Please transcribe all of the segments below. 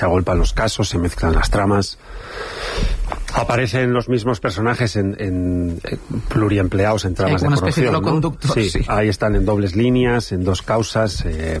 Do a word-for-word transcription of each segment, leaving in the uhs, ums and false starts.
se agolpan los casos, se mezclan las tramas. Aparecen los mismos personajes en, en, en pluriempleados en tramas de corrupción, ¿no? Conductor, sí, sí, ahí están en dobles líneas, en dos causas. Eh,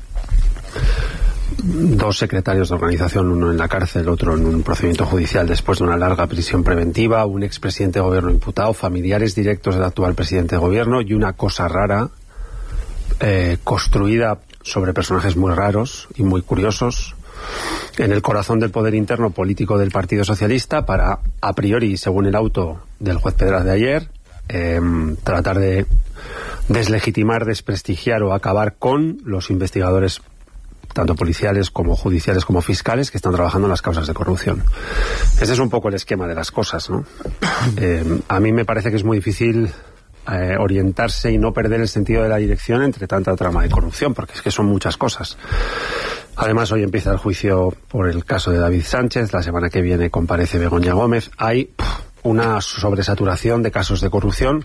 dos secretarios de organización, uno en la cárcel, otro en un procedimiento judicial después de una larga prisión preventiva, un expresidente de gobierno imputado, familiares directos del actual presidente de gobierno y una cosa rara eh, construida sobre personajes muy raros y muy curiosos en el corazón del poder interno político del Partido Socialista para, a priori, según el auto del juez Pedraz de ayer, eh, tratar de deslegitimar, desprestigiar o acabar con los investigadores tanto policiales como judiciales como fiscales que están trabajando en las causas de corrupción. Ese es un poco el esquema de las cosas, ¿no? Eh, a mí me parece que es muy difícil eh, orientarse y no perder el sentido de la dirección entre tanta trama de corrupción, porque es que son muchas cosas. Además, hoy empieza el juicio por el caso de David Sánchez, la semana que viene comparece Begoña Gómez. Hay pff, una sobresaturación de casos de corrupción.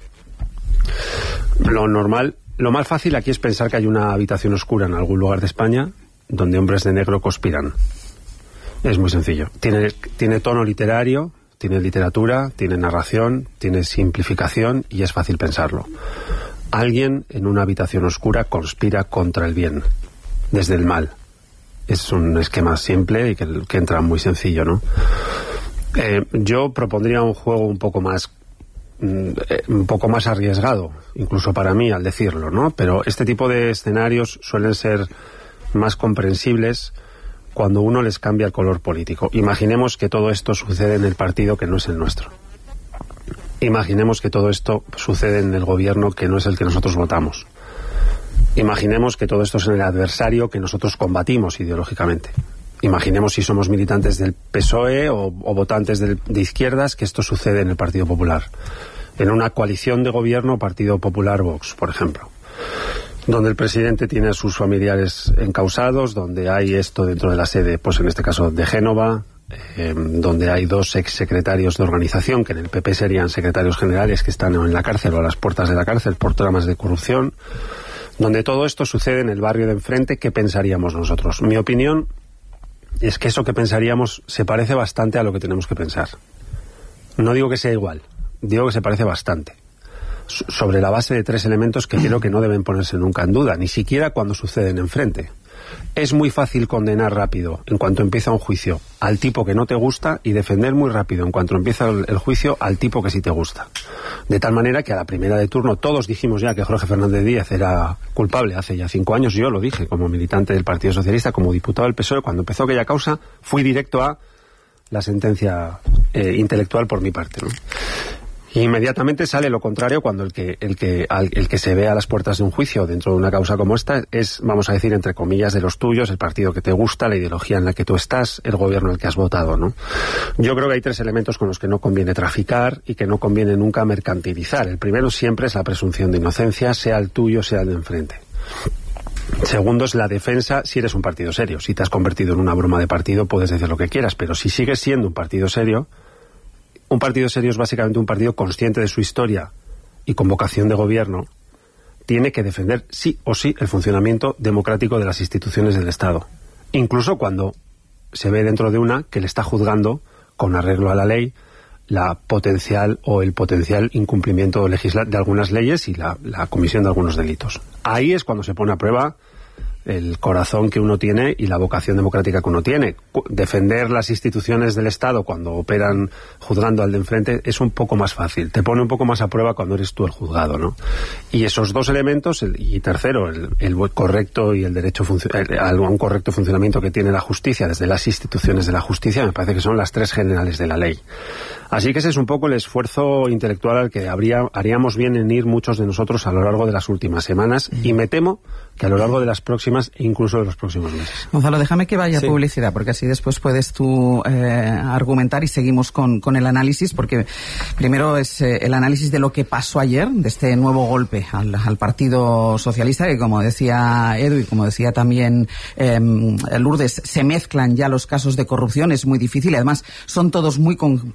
Lo normal, lo más fácil aquí es pensar que hay una habitación oscura en algún lugar de España donde hombres de negro conspiran. Es muy sencillo. Tiene, tiene tono literario, tiene literatura, tiene narración, tiene simplificación y es fácil pensarlo. Alguien en una habitación oscura conspira contra el bien, desde el mal. Es un esquema simple y que, que entra muy sencillo, ¿no? Eh, yo propondría un juego un poco más un poco más arriesgado, incluso para mí al decirlo, ¿no? Pero este tipo de escenarios suelen ser más comprensibles cuando uno les cambia el color político. Imaginemos que todo esto sucede en el partido que no es el nuestro. Imaginemos que todo esto sucede en el gobierno que no es el que nosotros votamos. Imaginemos que todo esto es en el adversario que nosotros combatimos ideológicamente. Imaginemos si somos militantes del P S O E o, o votantes de, de izquierdas, que esto sucede en el Partido Popular. En una coalición de gobierno Partido Popular-Vox, por ejemplo. Donde el presidente tiene a sus familiares encausados, donde hay esto dentro de la sede, pues en este caso de Génova, eh, donde hay dos exsecretarios de organización, que en el P P serían secretarios generales, que están en la cárcel o a las puertas de la cárcel por tramas de corrupción. Donde todo esto sucede en el barrio de enfrente, ¿qué pensaríamos nosotros? Mi opinión es que eso que pensaríamos se parece bastante a lo que tenemos que pensar. No digo que sea igual, digo que se parece bastante. So- sobre la base de tres elementos que creo que no deben ponerse nunca en duda, ni siquiera cuando suceden enfrente. Es muy fácil condenar rápido, en cuanto empieza un juicio, al tipo que no te gusta, y defender muy rápido, en cuanto empieza el, el juicio, al tipo que sí te gusta. De tal manera que a la primera de turno todos dijimos ya que Jorge Fernández Díaz era culpable hace ya cinco años. Yo lo dije como militante del Partido Socialista, como diputado del P S O E. Cuando empezó aquella causa fui directo a la sentencia eh, intelectual por mi parte, ¿no? Y inmediatamente sale lo contrario cuando el que el que al, el que se ve a las puertas de un juicio dentro de una causa como esta es, vamos a decir, entre comillas, de los tuyos, el partido que te gusta, la ideología en la que tú estás, el gobierno al que has votado, ¿no? Yo creo que hay tres elementos con los que no conviene traficar y que no conviene nunca mercantilizar. El primero siempre es la presunción de inocencia, sea el tuyo, sea el de enfrente. Segundo es la defensa si eres un partido serio. Si te has convertido en una broma de partido puedes decir lo que quieras, pero si sigues siendo un partido serio, un partido serio es básicamente un partido consciente de su historia y con vocación de gobierno, tiene que defender sí o sí el funcionamiento democrático de las instituciones del Estado. Incluso cuando se ve dentro de una que le está juzgando, con arreglo a la ley, la potencial o el potencial incumplimiento legisla- de algunas leyes y la, la comisión de algunos delitos. Ahí es cuando se pone a prueba el corazón que uno tiene y la vocación democrática que uno tiene. Defender las instituciones del Estado cuando operan juzgando al de enfrente es un poco más fácil, te pone un poco más a prueba cuando eres tú el juzgado, ¿no? Y esos dos elementos, el, y tercero, el, el correcto y el derecho el, un correcto funcionamiento que tiene la justicia desde las instituciones de la justicia, me parece que son las tres generales de la ley. Así que ese es un poco el esfuerzo intelectual al que habría, haríamos bien en ir muchos de nosotros a lo largo de las últimas semanas, y me temo que a lo largo de las próximas e incluso de los próximos meses. Gonzalo, déjame que vaya sí. a publicidad, porque así después puedes tú eh, argumentar y seguimos con, con el análisis, porque primero es eh, el análisis de lo que pasó ayer, de este nuevo golpe al, al Partido Socialista, que como decía Edu y como decía también eh, Lourdes, se mezclan ya los casos de corrupción, es muy difícil, y además son todos muy complejos, tienen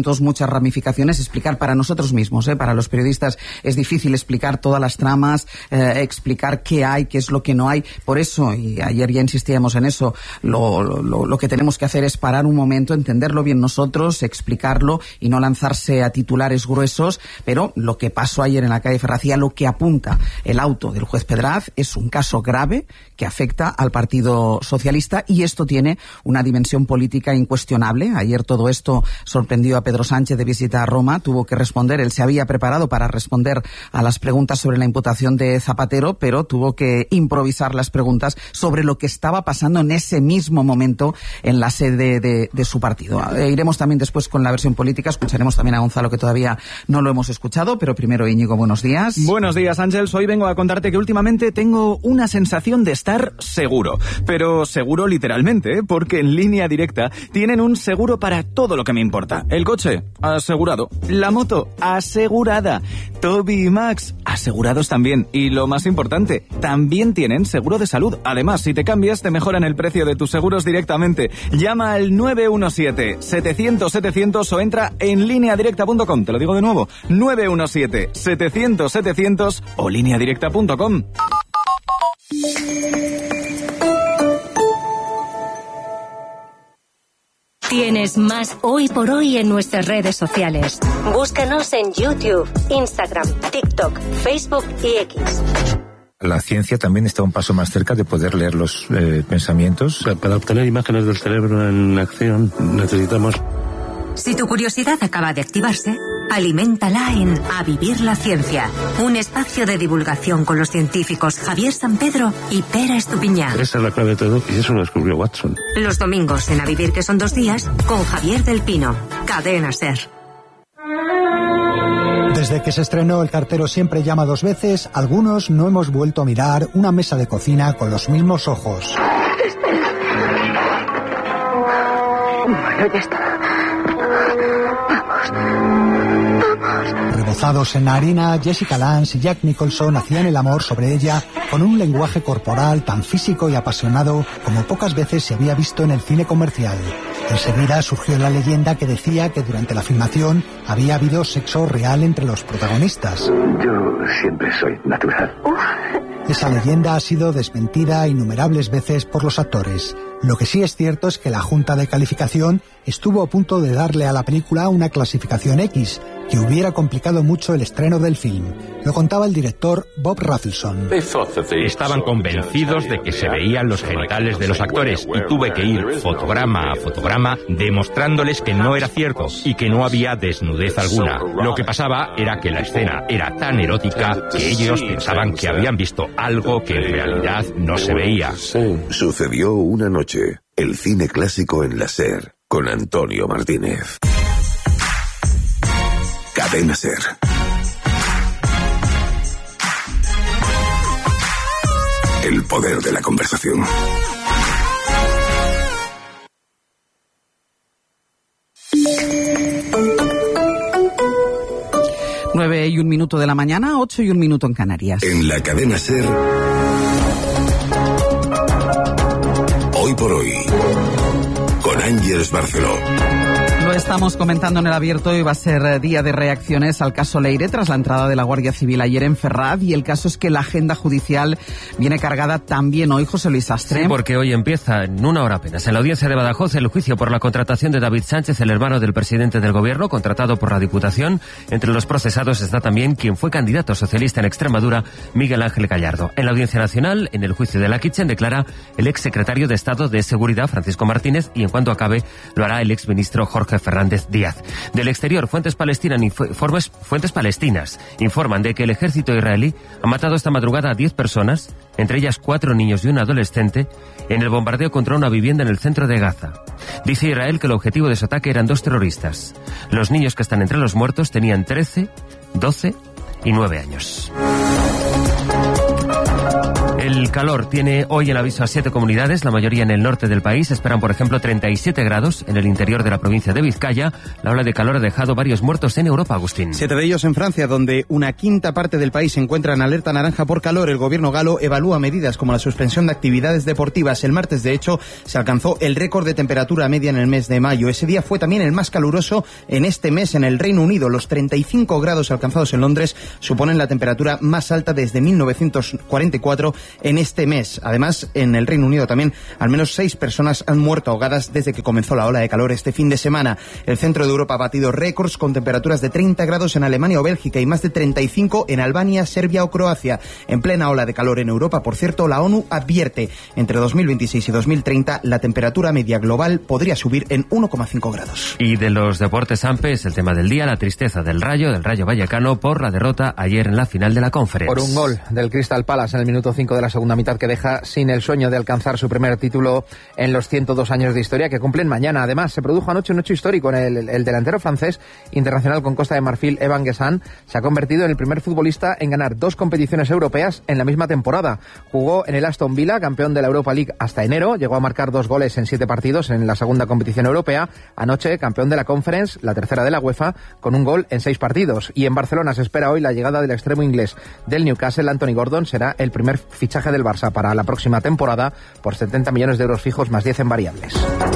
argumentos, muchas ramificaciones, explicar para nosotros mismos, ¿eh? Para los periodistas es difícil explicar todas las tramas, eh, explicar qué hay, qué es lo que no hay. Por eso, y ayer ya insistíamos en eso, lo, lo, lo que tenemos que hacer es parar un momento, entenderlo bien nosotros, explicarlo y no lanzarse a titulares gruesos, pero lo que pasó ayer en la calle Ferracía, lo que apunta el auto del juez Pedraz, es un caso grave que afecta al Partido Socialista y esto tiene una dimensión política incuestionable. Ayer todo esto sorprendió a Pedro Sánchez de visita a Roma, tuvo que responder, él se había preparado para responder a las preguntas sobre la imputación de Zapatero, pero tuvo que improvisar las preguntas sobre lo que estaba pasando en ese mismo momento en la sede de, de su partido. Eh, iremos también después con la versión política, escucharemos también a Gonzalo, que todavía no lo hemos escuchado, pero primero Íñigo, buenos días. Buenos días, Ángels. Hoy vengo a contarte que últimamente tengo una sensación de estar seguro, pero seguro literalmente, ¿eh? Porque en Línea Directa tienen un seguro para todo lo que me importa. El coche, asegurado. La moto, asegurada. Toby y Max, asegurados también. Y lo más importante, también tienen seguro de salud. Además, si te cambias, te mejoran el precio de tus seguros directamente. Llama al nueve uno siete, setecientos, setecientos o entra en línea directa punto com. Te lo digo de nuevo, nueve uno siete, setecientos, setecientos o línea directa punto com. Tienes más Hoy por Hoy en nuestras redes sociales. Búscanos en YouTube, Instagram, TikTok, Facebook y X. La ciencia también está un paso más cerca de poder leer los eh, pensamientos. Para obtener imágenes del cerebro en acción necesitamos... Si tu curiosidad acaba de activarse, aliméntala en A Vivir la Ciencia, un espacio de divulgación con los científicos Javier Sampedro y Pera Estupiñán. Esa es la clave de todo y eso lo descubrió Watson. Los domingos en A Vivir, que son dos días, con Javier del Pino, Cadena SER. Desde que se estrenó El cartero siempre llama dos veces, algunos no hemos vuelto a mirar una mesa de cocina con los mismos ojos. Bueno, ya está. Vamos. Rebozados en la arena, Jessica Lange y Jack Nicholson hacían el amor sobre ella con un lenguaje corporal tan físico y apasionado como pocas veces se había visto en el cine comercial. Enseguida surgió la leyenda que decía que durante la filmación había habido sexo real entre los protagonistas. Yo siempre soy natural. Esa leyenda ha sido desmentida innumerables veces por los actores. Lo que sí es cierto es que la Junta de Calificación estuvo a punto de darle a la película una clasificación X, que hubiera complicado mucho el estreno del film. Lo contaba el director Bob Rafelson. Estaban convencidos de que se veían los genitales de los actores y tuve que ir fotograma a fotograma demostrándoles que no era cierto y que no había desnudez alguna. Lo que pasaba era que la escena era tan erótica que ellos pensaban que habían visto algo que en realidad no se veía. Sucedió una noche. El cine clásico en la SER con Antonio Martínez. Cadena SER. El poder de la conversación. Nueve y un minuto de la mañana, ocho y un minuto en Canarias. En la cadena SER. Hoy por hoy, con Ángeles Barceló. Lo estamos comentando en el abierto y va a ser día de reacciones al caso Leire tras la entrada de la Guardia Civil ayer en Ferraz, y el caso es que la agenda judicial viene cargada también hoy, José Luis Astre. Sí, porque hoy empieza en una hora apenas en la audiencia de Badajoz el juicio por la contratación de David Sánchez, el hermano del presidente del gobierno, contratado por la Diputación. Entre los procesados está también quien fue candidato socialista en Extremadura, Miguel Ángel Gallardo. En la audiencia nacional, en el juicio de la Kitchen, declara el exsecretario de Estado de Seguridad, Francisco Martínez, y en cuanto acabe lo hará el exministro Jorge Fernández Díaz. Del exterior, fuentes palestinas, informes, fuentes palestinas informan de que el ejército israelí ha matado esta madrugada a diez personas, entre ellas cuatro niños y un adolescente, en el bombardeo contra una vivienda en el centro de Gaza. Dice Israel que el objetivo de su ataque eran dos terroristas. Los niños que están entre los muertos tenían trece, doce y nueve años. El calor tiene hoy el aviso a siete comunidades, la mayoría en el norte del país. Esperan, por ejemplo, treinta y siete grados en el interior de la provincia de Vizcaya. La ola de calor ha dejado varios muertos en Europa, Agustín. Siete de ellos en Francia, donde una quinta parte del país se encuentra en alerta naranja por calor. El gobierno galo evalúa medidas como la suspensión de actividades deportivas. El martes, de hecho, se alcanzó el récord de temperatura media en el mes de mayo. Ese día fue también el más caluroso en este mes en el Reino Unido. Los treinta y cinco grados alcanzados en Londres suponen la temperatura más alta desde mil novecientos cuarenta y cuatro en este mes. Además, en el Reino Unido también al menos seis personas han muerto ahogadas desde que comenzó la ola de calor este fin de semana. El centro de Europa ha batido récords con temperaturas de treinta grados en Alemania o Bélgica y más de treinta y cinco en Albania, Serbia o Croacia. En plena ola de calor en Europa, por cierto, la ONU advierte entre dos mil veintiséis y dos mil treinta la temperatura media global podría subir en uno coma cinco grados. Y de los deportes, Ampe, es el tema del día, la tristeza del Rayo, del Rayo Vallecano por la derrota ayer en la final de la Conference. Por un gol del Crystal Palace en el minuto cinco de la segunda mitad, que deja sin el sueño de alcanzar su primer título en los ciento dos años de historia que cumplen mañana. Además, se produjo anoche un hecho histórico en el, el delantero francés internacional con Costa de Marfil, Evan Guessant, se ha convertido en el primer futbolista en ganar dos competiciones europeas en la misma temporada. Jugó en el Aston Villa, campeón de la Europa League hasta enero, llegó a marcar dos goles en siete partidos en la segunda competición europea. Anoche, campeón de la Conference, la tercera de la UEFA, con un gol en seis partidos. Y en Barcelona se espera hoy la llegada del extremo inglés del Newcastle, Anthony Gordon, será el primer fichaje del Barça para la próxima temporada por setenta millones de euros fijos más diez en variables.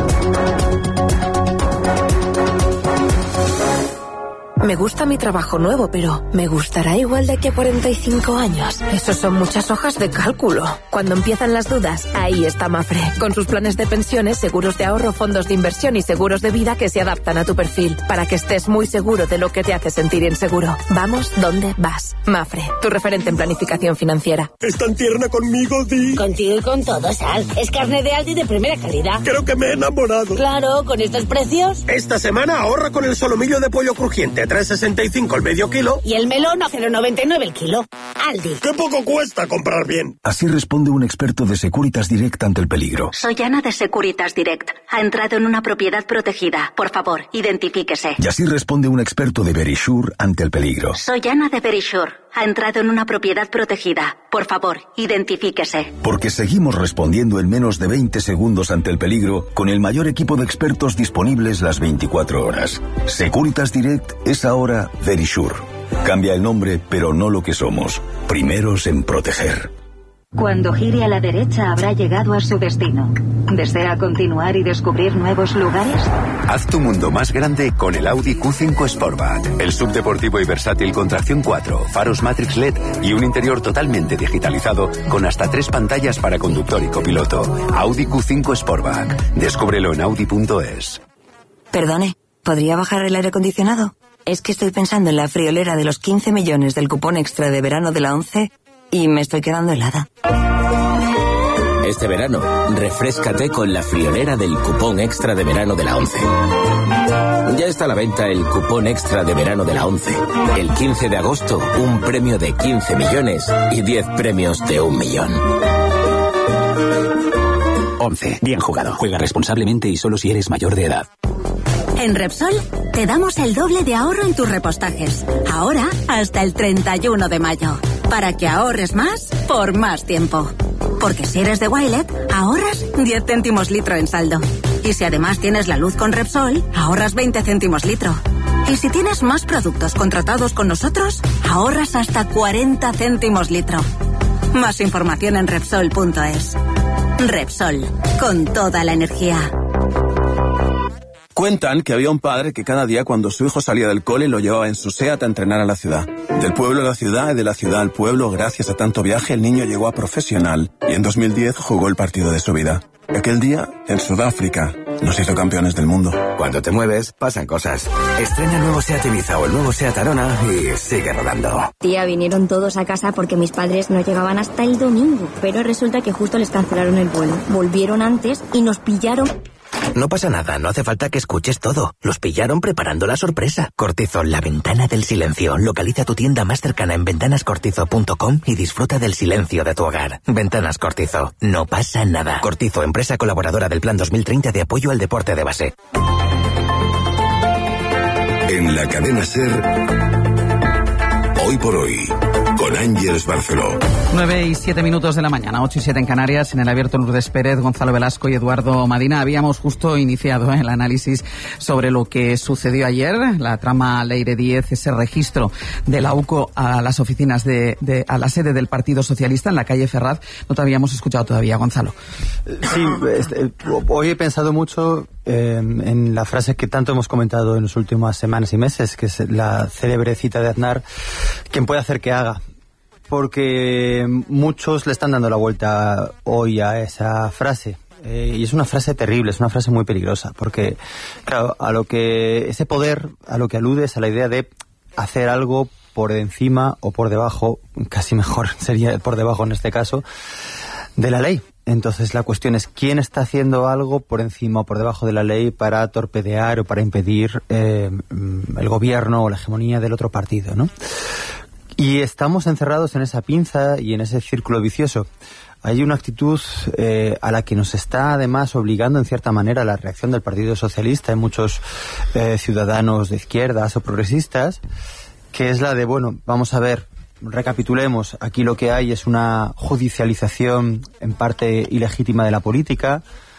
Me gusta mi trabajo nuevo, pero ¿me gustará igual de aquí a cuarenta y cinco años? Eso son muchas hojas de cálculo. Cuando empiezan las dudas, ahí está Mafre. Con sus planes de pensiones, seguros de ahorro, fondos de inversión y seguros de vida que se adaptan a tu perfil, para que estés muy seguro de lo que te hace sentir inseguro. Vamos donde vas. Mafre, tu referente en planificación financiera. ¿Es tan tierna conmigo, Di? Contigo y con todo, Sal. Es carne de Aldi de primera calidad. Creo que me he enamorado. Claro, con estos precios. Esta semana ahorra con el solomillo de pollo crujiente, tres sesenta y cinco el medio kilo. Y el melón a cero noventa y nueve el kilo. Aldi. ¡Qué poco cuesta comprar bien! Así responde un experto de Securitas Direct ante el peligro. Soy Ana de Securitas Direct. Ha entrado en una propiedad protegida. Por favor, identifíquese. Y así responde un experto de Verisure ante el peligro. Soy Ana de Verisure. Ha entrado en una propiedad protegida. Por favor, identifíquese. Porque seguimos respondiendo en menos de veinte segundos ante el peligro con el mayor equipo de expertos disponibles las veinticuatro horas. Securitas Direct es ahora Verisure. Cambia el nombre, pero no lo que somos. Primeros en proteger. Cuando gire a la derecha habrá llegado a su destino. ¿Desea continuar y descubrir nuevos lugares? Haz tu mundo más grande con el Audi Q cinco Sportback. El subdeportivo y versátil con tracción cuatro, faros Matrix L E D y un interior totalmente digitalizado con hasta tres pantallas para conductor y copiloto. Audi Q cinco Sportback. Descúbrelo en audi punto es. Perdone, ¿podría bajar el aire acondicionado? Es que estoy pensando en la friolera de los quince millones del cupón extra de verano de la ONCE y me estoy quedando helada. Este verano, refréscate con la friolera del cupón extra de verano de la ONCE. Ya está a la venta el cupón extra de verano de la ONCE. El quince de agosto, un premio de quince millones y diez premios de un millón. ONCE. Bien jugado. Juega responsablemente y solo si eres mayor de edad. En Repsol te damos el doble de ahorro en tus repostajes. Ahora hasta el treinta y uno de mayo. Para que ahorres más por más tiempo. Porque si eres de Wilet, ahorras diez céntimos litro en saldo. Y si además tienes la luz con Repsol, ahorras veinte céntimos litro. Y si tienes más productos contratados con nosotros, ahorras hasta cuarenta céntimos litro. Más información en Repsol punto es. Repsol, con toda la energía. Cuentan que había un padre que cada día cuando su hijo salía del cole lo llevaba en su SEAT a entrenar a la ciudad. Del pueblo a la ciudad y de la ciudad al pueblo, gracias a tanto viaje, el niño llegó a profesional y en dos mil diez jugó el partido de su vida. Aquel día, en Sudáfrica, nos hizo campeones del mundo. Cuando te mueves, pasan cosas. Estrena el nuevo SEAT Ibiza o el nuevo SEAT Arona y sigue rodando. Tía, vinieron todos a casa porque mis padres no llegaban hasta el domingo. Pero resulta que justo les cancelaron el vuelo. Volvieron antes y nos pillaron... No pasa nada, no hace falta que escuches todo. Los pillaron preparando la sorpresa. Cortizol, la ventana del silencio. Localiza tu tienda más cercana en ventanas cortizo punto com y disfruta del silencio de tu hogar. Ventanas Cortizo, no pasa nada. Cortizo, empresa colaboradora del Plan dos mil treinta de apoyo al deporte de base. En la cadena SER, hoy por hoy, con Ángeles Barceló. Nueve y siete minutos de la mañana, ocho y siete en Canarias, en el abierto Lourdes Pérez, Gonzalo Velasco y Eduardo Madina. Habíamos justo iniciado ¿eh? el análisis sobre lo que sucedió ayer, la trama Leire diez, ese registro de la U C O a las oficinas de, de a la sede del Partido Socialista en la calle Ferraz. No te habíamos escuchado todavía, Gonzalo. Sí, este, hoy he pensado mucho eh, en la frase que tanto hemos comentado en las últimas semanas y meses, que es la célebre cita de Aznar: quien puede hacer que haga. Porque muchos le están dando la vuelta hoy a esa frase. Eh, y es una frase terrible, es una frase muy peligrosa. Porque, claro, a lo que ese poder, a lo que alude es a la idea de hacer algo por encima o por debajo, casi mejor sería por debajo en este caso, de la ley. Entonces la cuestión es quién está haciendo algo por encima o por debajo de la ley para torpedear o para impedir eh, el gobierno o la hegemonía del otro partido, ¿no? Y estamos encerrados en esa pinza y en ese círculo vicioso. Hay una actitud eh, a la que nos está además obligando en cierta manera la reacción del Partido Socialista y muchos eh, ciudadanos de izquierdas o progresistas, que es la de, bueno, vamos a ver, recapitulemos, aquí lo que hay es una judicialización en parte ilegítima de la política,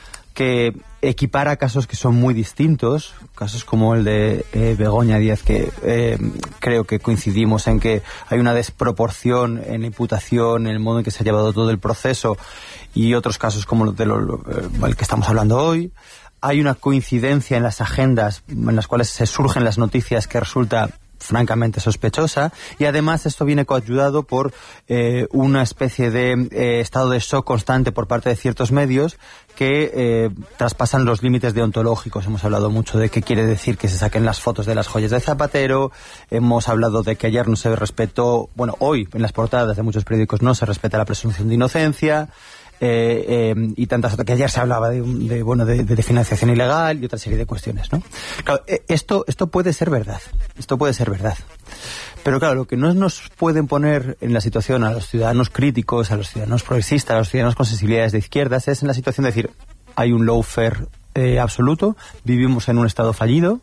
que equipara casos que son muy distintos, casos como el de eh, Begoña Díaz, que eh, creo que coincidimos en que hay una desproporción en la imputación, en el modo en que se ha llevado todo el proceso, y otros casos como el de lo, lo, el que estamos hablando hoy. Hay una coincidencia en las agendas en las cuales se surgen las noticias que resulta francamente sospechosa, y además esto viene coayudado por eh, una especie de eh, estado de shock constante por parte de ciertos medios que eh, traspasan los límites deontológicos. Hemos hablado mucho de qué quiere decir que se saquen las fotos de las joyas de Zapatero, hemos hablado de que ayer no se respetó, bueno, hoy en las portadas de muchos periódicos no se respeta la presunción de inocencia. Eh, eh, y tantas otras, que ayer se hablaba de, de bueno de, de financiación ilegal y otra serie de cuestiones, ¿no? Claro, esto esto puede ser verdad, esto puede ser verdad, pero claro, lo que no nos pueden poner en la situación a los ciudadanos críticos, a los ciudadanos progresistas, a los ciudadanos con sensibilidades de izquierdas, es en la situación de decir, hay un lawfare eh, absoluto, vivimos en un estado fallido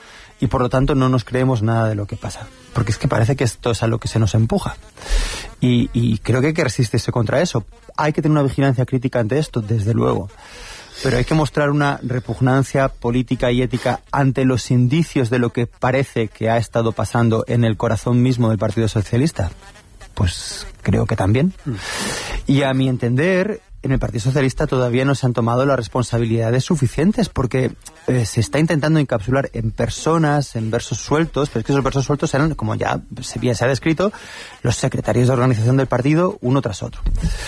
y por lo tanto no nos creemos nada de lo que pasa, porque es que parece que esto es a lo que se nos empuja. Y, y creo que hay que resistirse contra eso. Hay que tener una vigilancia crítica ante esto, desde luego. Pero hay que mostrar una repugnancia política y ética ante los indicios de lo que parece que ha estado pasando en el corazón mismo del Partido Socialista. Pues creo que también. Mm. Y a mi entender, en el Partido Socialista todavía no se han tomado las responsabilidades suficientes, porque eh, se está intentando encapsular en personas, en versos sueltos, pero es que esos versos sueltos eran, como ya se, bien se ha descrito, los secretarios de organización del partido, uno tras otro.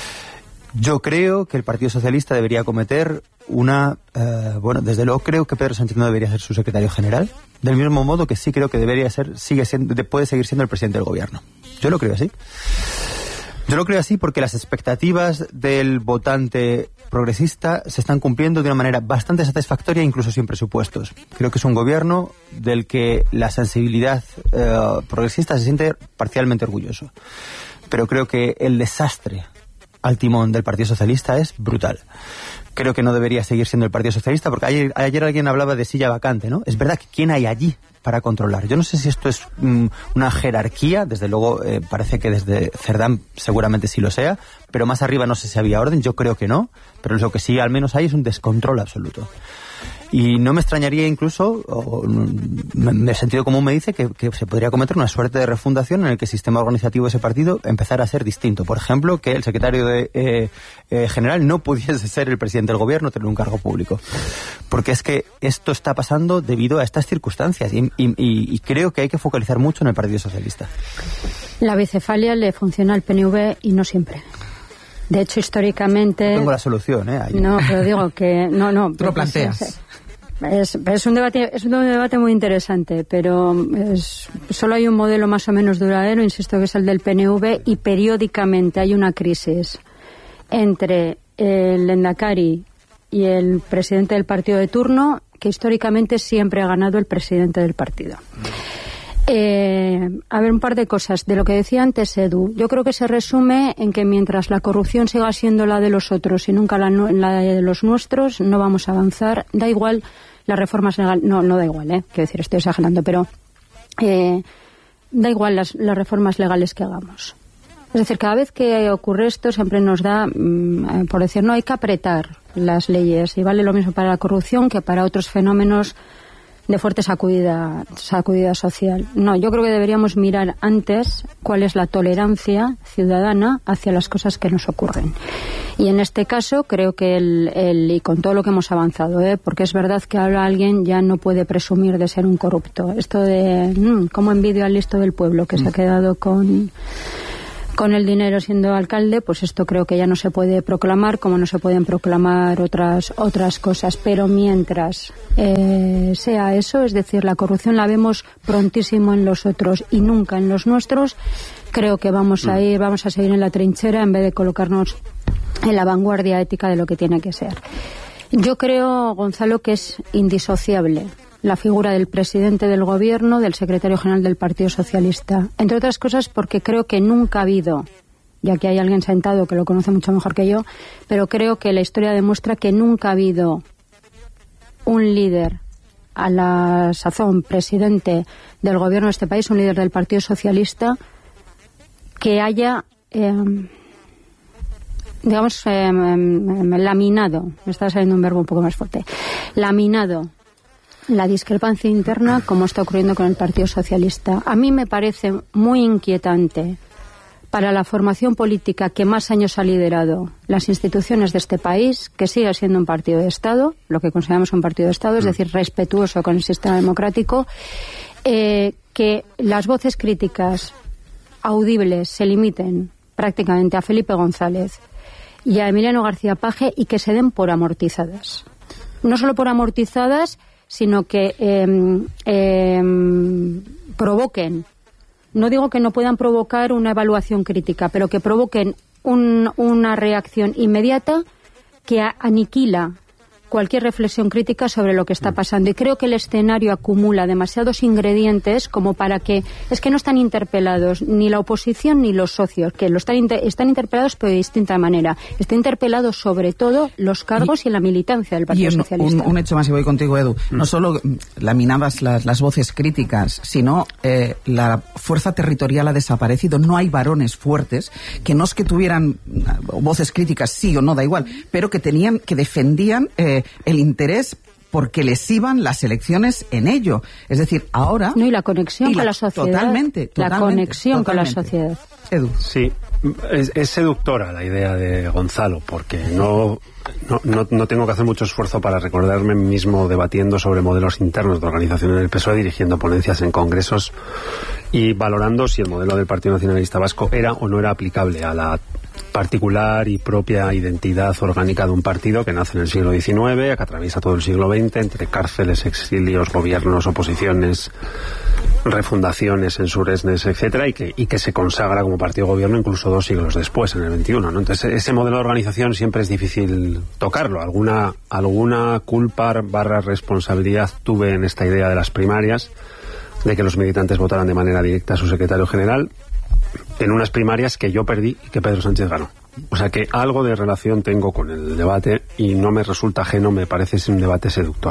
Yo creo que el Partido Socialista debería cometer una... Eh, bueno, desde luego creo que Pedro Sánchez no debería ser su secretario general, del mismo modo que sí creo que debería ser, sigue siendo, puede seguir siendo el presidente del gobierno. Yo lo creo así. Yo lo creo así porque las expectativas del votante progresista se están cumpliendo de una manera bastante satisfactoria, incluso sin presupuestos. Creo que es un gobierno del que la sensibilidad eh, progresista se siente parcialmente orgulloso. Pero creo que el desastre al timón del Partido Socialista es brutal. Creo que no debería seguir siendo el Partido Socialista, porque ayer, ayer alguien hablaba de silla vacante, ¿no? Es verdad que ¿quién hay allí para controlar? Yo no sé si esto es mm, una jerarquía, desde luego eh, parece que desde Cerdán seguramente sí lo sea, pero más arriba no sé si había orden, yo creo que no, pero lo que sí al menos hay es un descontrol absoluto. Y no me extrañaría incluso, o, el sentido común me dice que, que se podría cometer una suerte de refundación en el que el sistema organizativo de ese partido empezara a ser distinto. Por ejemplo, que el secretario de, eh, eh, general no pudiese ser el presidente del gobierno, tener un cargo público. Porque es que esto está pasando debido a estas circunstancias y, y, y creo que hay que focalizar mucho en el Partido Socialista. La bicefalia le funciona al P N V y no siempre. De hecho, históricamente... No tengo la solución, ¿eh? Ahí. No, pero digo que... No, no. Tú lo planteas. Es, es, es, un debate, es un debate muy interesante, pero es, solo hay un modelo más o menos duradero, insisto, que es el del P N V, y periódicamente hay una crisis entre el Lehendakari y el presidente del partido de turno, que históricamente siempre ha ganado el presidente del partido. Eh, a ver, un par de cosas de lo que decía antes Edu. Yo creo que se resume en que mientras la corrupción siga siendo la de los otros y nunca la, la de los nuestros, no vamos a avanzar. Da igual las reformas legales, no, no da igual, eh, quiero decir, estoy exagerando, pero eh, da igual las, las reformas legales que hagamos. Es decir, cada vez que ocurre esto siempre nos da, mmm, por decir, no, hay que apretar las leyes, y vale lo mismo para la corrupción que para otros fenómenos de fuerte sacudida, sacudida social. No, yo creo que deberíamos mirar antes cuál es la tolerancia ciudadana hacia las cosas que nos ocurren. Y en este caso creo que el, el y con todo lo que hemos avanzado, ¿eh? Porque es verdad que ahora alguien ya no puede presumir de ser un corrupto. Esto de mmm, cómo envidio al listo del pueblo que mm. se ha quedado con con el dinero siendo alcalde, pues esto creo que ya no se puede proclamar, como no se pueden proclamar otras otras cosas. Pero mientras eh, sea eso, es decir, la corrupción la vemos prontísimo en los otros y nunca en los nuestros, creo que vamos a ir, vamos a seguir en la trinchera en vez de colocarnos en la vanguardia ética de lo que tiene que ser. Yo creo, Gonzalo, que es indisociable la figura del presidente del gobierno, del secretario general del Partido Socialista. Entre otras cosas porque creo que nunca ha habido, ya que hay alguien sentado que lo conoce mucho mejor que yo, pero creo que la historia demuestra que nunca ha habido un líder, a la sazón presidente del gobierno de este país, un líder del Partido Socialista, que haya, eh, digamos, eh, eh, laminado, me está saliendo un verbo un poco más fuerte, laminado la discrepancia interna como está ocurriendo con el Partido Socialista. A mí me parece muy inquietante para la formación política que más años ha liderado las instituciones de este país, que siga siendo un partido de Estado, lo que consideramos un partido de Estado, es decir, respetuoso con el sistema democrático, eh, que las voces críticas audibles se limiten prácticamente a Felipe González y a Emiliano García Paje y que se den por amortizadas. No solo por amortizadas, sino que eh, eh, provoquen, no digo que no puedan provocar una evaluación crítica, pero que provoquen un, una reacción inmediata que aniquila cualquier reflexión crítica sobre lo que está pasando. Y creo que el escenario acumula demasiados ingredientes como para que... Es que no están interpelados ni la oposición ni los socios, que lo están, inter, están interpelados pero de distinta manera. Están interpelados sobre todo los cargos y, y la militancia del Partido y un, Socialista. Un, un hecho más, y voy contigo, Edu. No solo laminabas las, las voces críticas, sino eh, la fuerza territorial ha desaparecido. No hay varones fuertes, que no es que tuvieran voces críticas, sí o no, da igual, pero que tenían, que defendían... Eh, el interés porque les iban las elecciones en ello. Es decir, ahora... No, y la conexión y la, con la sociedad. Totalmente, totalmente. La conexión totalmente. Con la sociedad. Edu. Sí, es, es seductora la idea de Gonzalo, porque no, no, no, no tengo que hacer mucho esfuerzo para recordarme mismo debatiendo sobre modelos internos de organización en el P S O E, dirigiendo ponencias en congresos y valorando si el modelo del Partido Nacionalista Vasco era o no era aplicable a la particular y propia identidad orgánica de un partido que nace en el siglo diecinueve, que atraviesa todo el siglo veinte, entre cárceles, exilios, gobiernos, oposiciones, refundaciones, censuresnes, etcétera, y que, y que se consagra como partido de gobierno incluso dos siglos después, en el veintiuno, ¿no? Entonces, ese modelo de organización siempre es difícil tocarlo. Alguna, alguna culpa barra responsabilidad tuve en esta idea de las primarias, de que los militantes votaran de manera directa a su secretario general, en unas primarias que yo perdí y que Pedro Sánchez ganó. O sea que algo de relación tengo con el debate y no me resulta ajeno, me parece un debate seductor.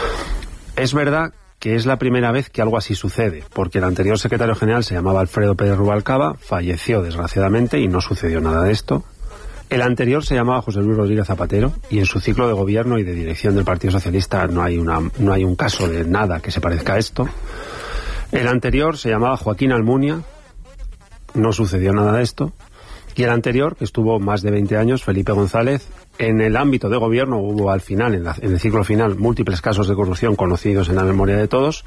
Es verdad que es la primera vez que algo así sucede, porque el anterior secretario general se llamaba Alfredo Pérez Rubalcaba, falleció desgraciadamente y no sucedió nada de esto. El anterior se llamaba José Luis Rodríguez Zapatero y en su ciclo de gobierno y de dirección del Partido Socialista no hay, una, no hay un caso de nada que se parezca a esto. El anterior se llamaba Joaquín Almunia, no sucedió nada de esto. Y el anterior, que estuvo más de veinte años, Felipe González, en el ámbito de gobierno hubo al final, en, la, en el ciclo final, múltiples casos de corrupción conocidos en la memoria de todos,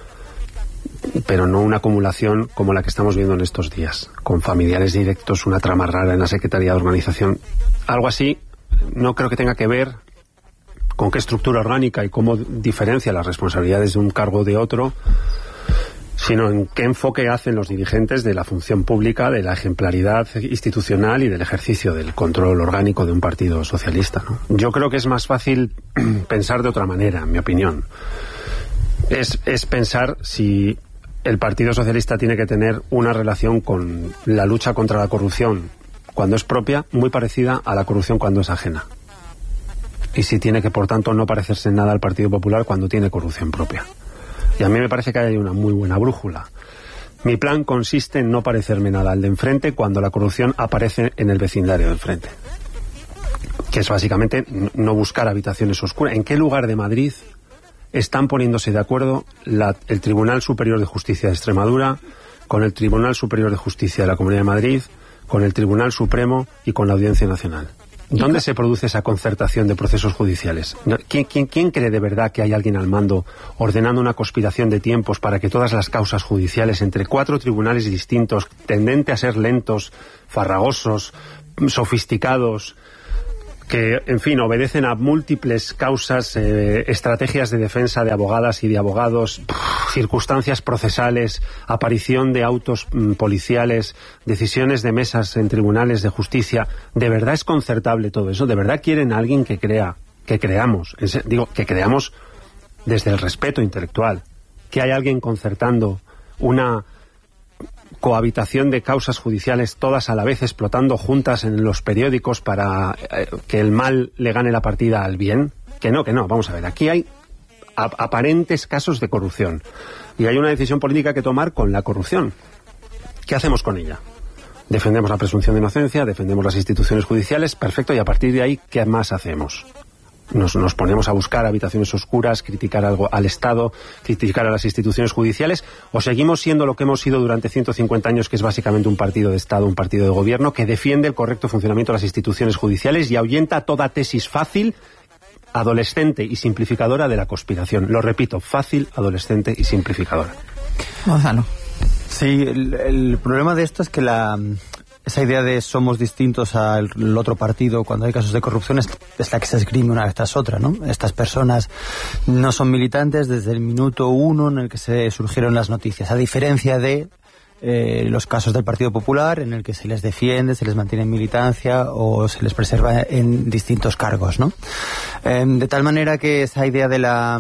pero no una acumulación como la que estamos viendo en estos días, con familiares directos, una trama rara en la Secretaría de Organización. Algo así no creo que tenga que ver con qué estructura orgánica y cómo diferencia las responsabilidades de un cargo de otro, sino en qué enfoque hacen los dirigentes de la función pública, de la ejemplaridad institucional y del ejercicio del control orgánico de un partido socialista, ¿no? Yo creo que es más fácil pensar de otra manera, en mi opinión. Es, es pensar si el Partido Socialista tiene que tener una relación con la lucha contra la corrupción cuando es propia, muy parecida a la corrupción cuando es ajena. Y si tiene que, por tanto, no parecerse en nada al Partido Popular cuando tiene corrupción propia. Y a mí me parece que hay una muy buena brújula. Mi plan consiste en no parecerme nada al de enfrente cuando la corrupción aparece en el vecindario de enfrente. Que es básicamente no buscar habitaciones oscuras. ¿En qué lugar de Madrid están poniéndose de acuerdo la, el Tribunal Superior de Justicia de Extremadura con el Tribunal Superior de Justicia de la Comunidad de Madrid, con el Tribunal Supremo y con la Audiencia Nacional? ¿Dónde se produce esa concertación de procesos judiciales? ¿Quién, quién, ¿Quién cree de verdad que hay alguien al mando ordenando una conspiración de tiempos para que todas las causas judiciales entre cuatro tribunales distintos, tendente a ser lentos, farragosos, sofisticados, que, en fin, obedecen a múltiples causas, eh, estrategias de defensa de abogadas y de abogados, pff, circunstancias procesales, aparición de autos mm, policiales, decisiones de mesas en tribunales de justicia? ¿De verdad es concertable todo eso? ¿De verdad quieren a alguien que crea, que creamos, es, digo, que creamos desde el respeto intelectual, que hay alguien concertando una cohabitación de causas judiciales todas a la vez explotando juntas en los periódicos para eh, que el mal le gane la partida al bien? Que no, que no, vamos a ver, aquí hay ap aparentes casos de corrupción y hay una decisión política que tomar con la corrupción. ¿Qué hacemos con ella? Defendemos la presunción de inocencia, defendemos las instituciones judiciales, perfecto, y a partir de ahí, ¿qué más hacemos? Nos, nos ponemos a buscar habitaciones oscuras, criticar algo al Estado, criticar a las instituciones judiciales, o seguimos siendo lo que hemos sido durante ciento cincuenta años, que es básicamente un partido de Estado, un partido de gobierno, que defiende el correcto funcionamiento de las instituciones judiciales y ahuyenta toda tesis fácil, adolescente y simplificadora de la conspiración. Lo repito, fácil, adolescente y simplificadora. Gonzalo. Sí, el, el problema de esto es que la... esa idea de somos distintos al otro partido cuando hay casos de corrupción es, es la que se esgrime una vez tras otra, ¿no? Estas personas no son militantes desde el minuto uno en el que se surgieron las noticias, a diferencia de eh, los casos del Partido Popular, en el que se les defiende, se les mantiene en militancia o se les preserva en distintos cargos, ¿no? Eh, de tal manera que esa idea de la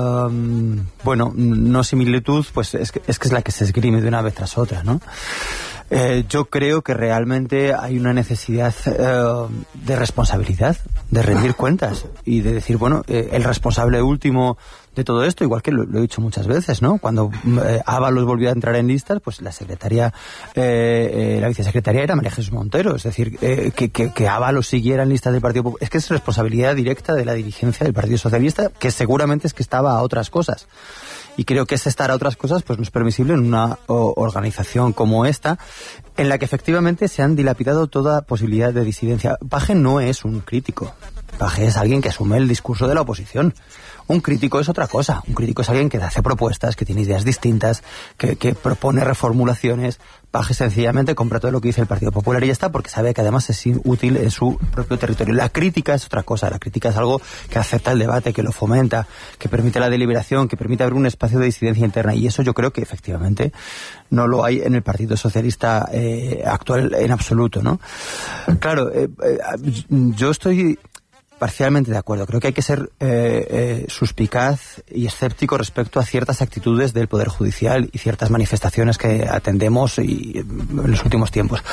um, bueno, no similitud, pues es que, es que es la que se esgrime de una vez tras otra, ¿no? Eh, yo creo que realmente hay una necesidad eh, de responsabilidad, de rendir cuentas y de decir, bueno, eh, el responsable último de todo esto, igual que lo, lo he dicho muchas veces, ¿no? Cuando eh, Ábalos volvió a entrar en listas, pues la secretaria, eh, eh, la vicesecretaria era María Jesús Montero, es decir, eh, que, que, que Ábalos siguiera en listas del Partido Popular, es que es responsabilidad directa de la dirigencia del Partido Socialista, que seguramente es que estaba a otras cosas. Y creo que ese estar a otras cosas pues no es permisible en una o, organización como esta, en la que efectivamente se han dilapidado toda posibilidad de disidencia. Paje no es un crítico. Paje es alguien que asume el discurso de la oposición. Un crítico es otra cosa. Un crítico es alguien que hace propuestas, que tiene ideas distintas, que, que propone reformulaciones. Paje sencillamente compra todo lo que dice el Partido Popular y ya está, porque sabe que además es útil en su propio territorio. La crítica es otra cosa. La crítica es algo que acepta el debate, que lo fomenta, que permite la deliberación, que permite abrir un espacio de disidencia interna. Y eso yo creo que efectivamente no lo hay en el Partido Socialista eh, actual en absoluto, ¿no? Claro, eh, eh, yo estoy parcialmente de acuerdo. Creo que hay que ser eh, eh, suspicaz y escéptico respecto a ciertas actitudes del Poder Judicial y ciertas manifestaciones que atendemos y, en los últimos tiempos.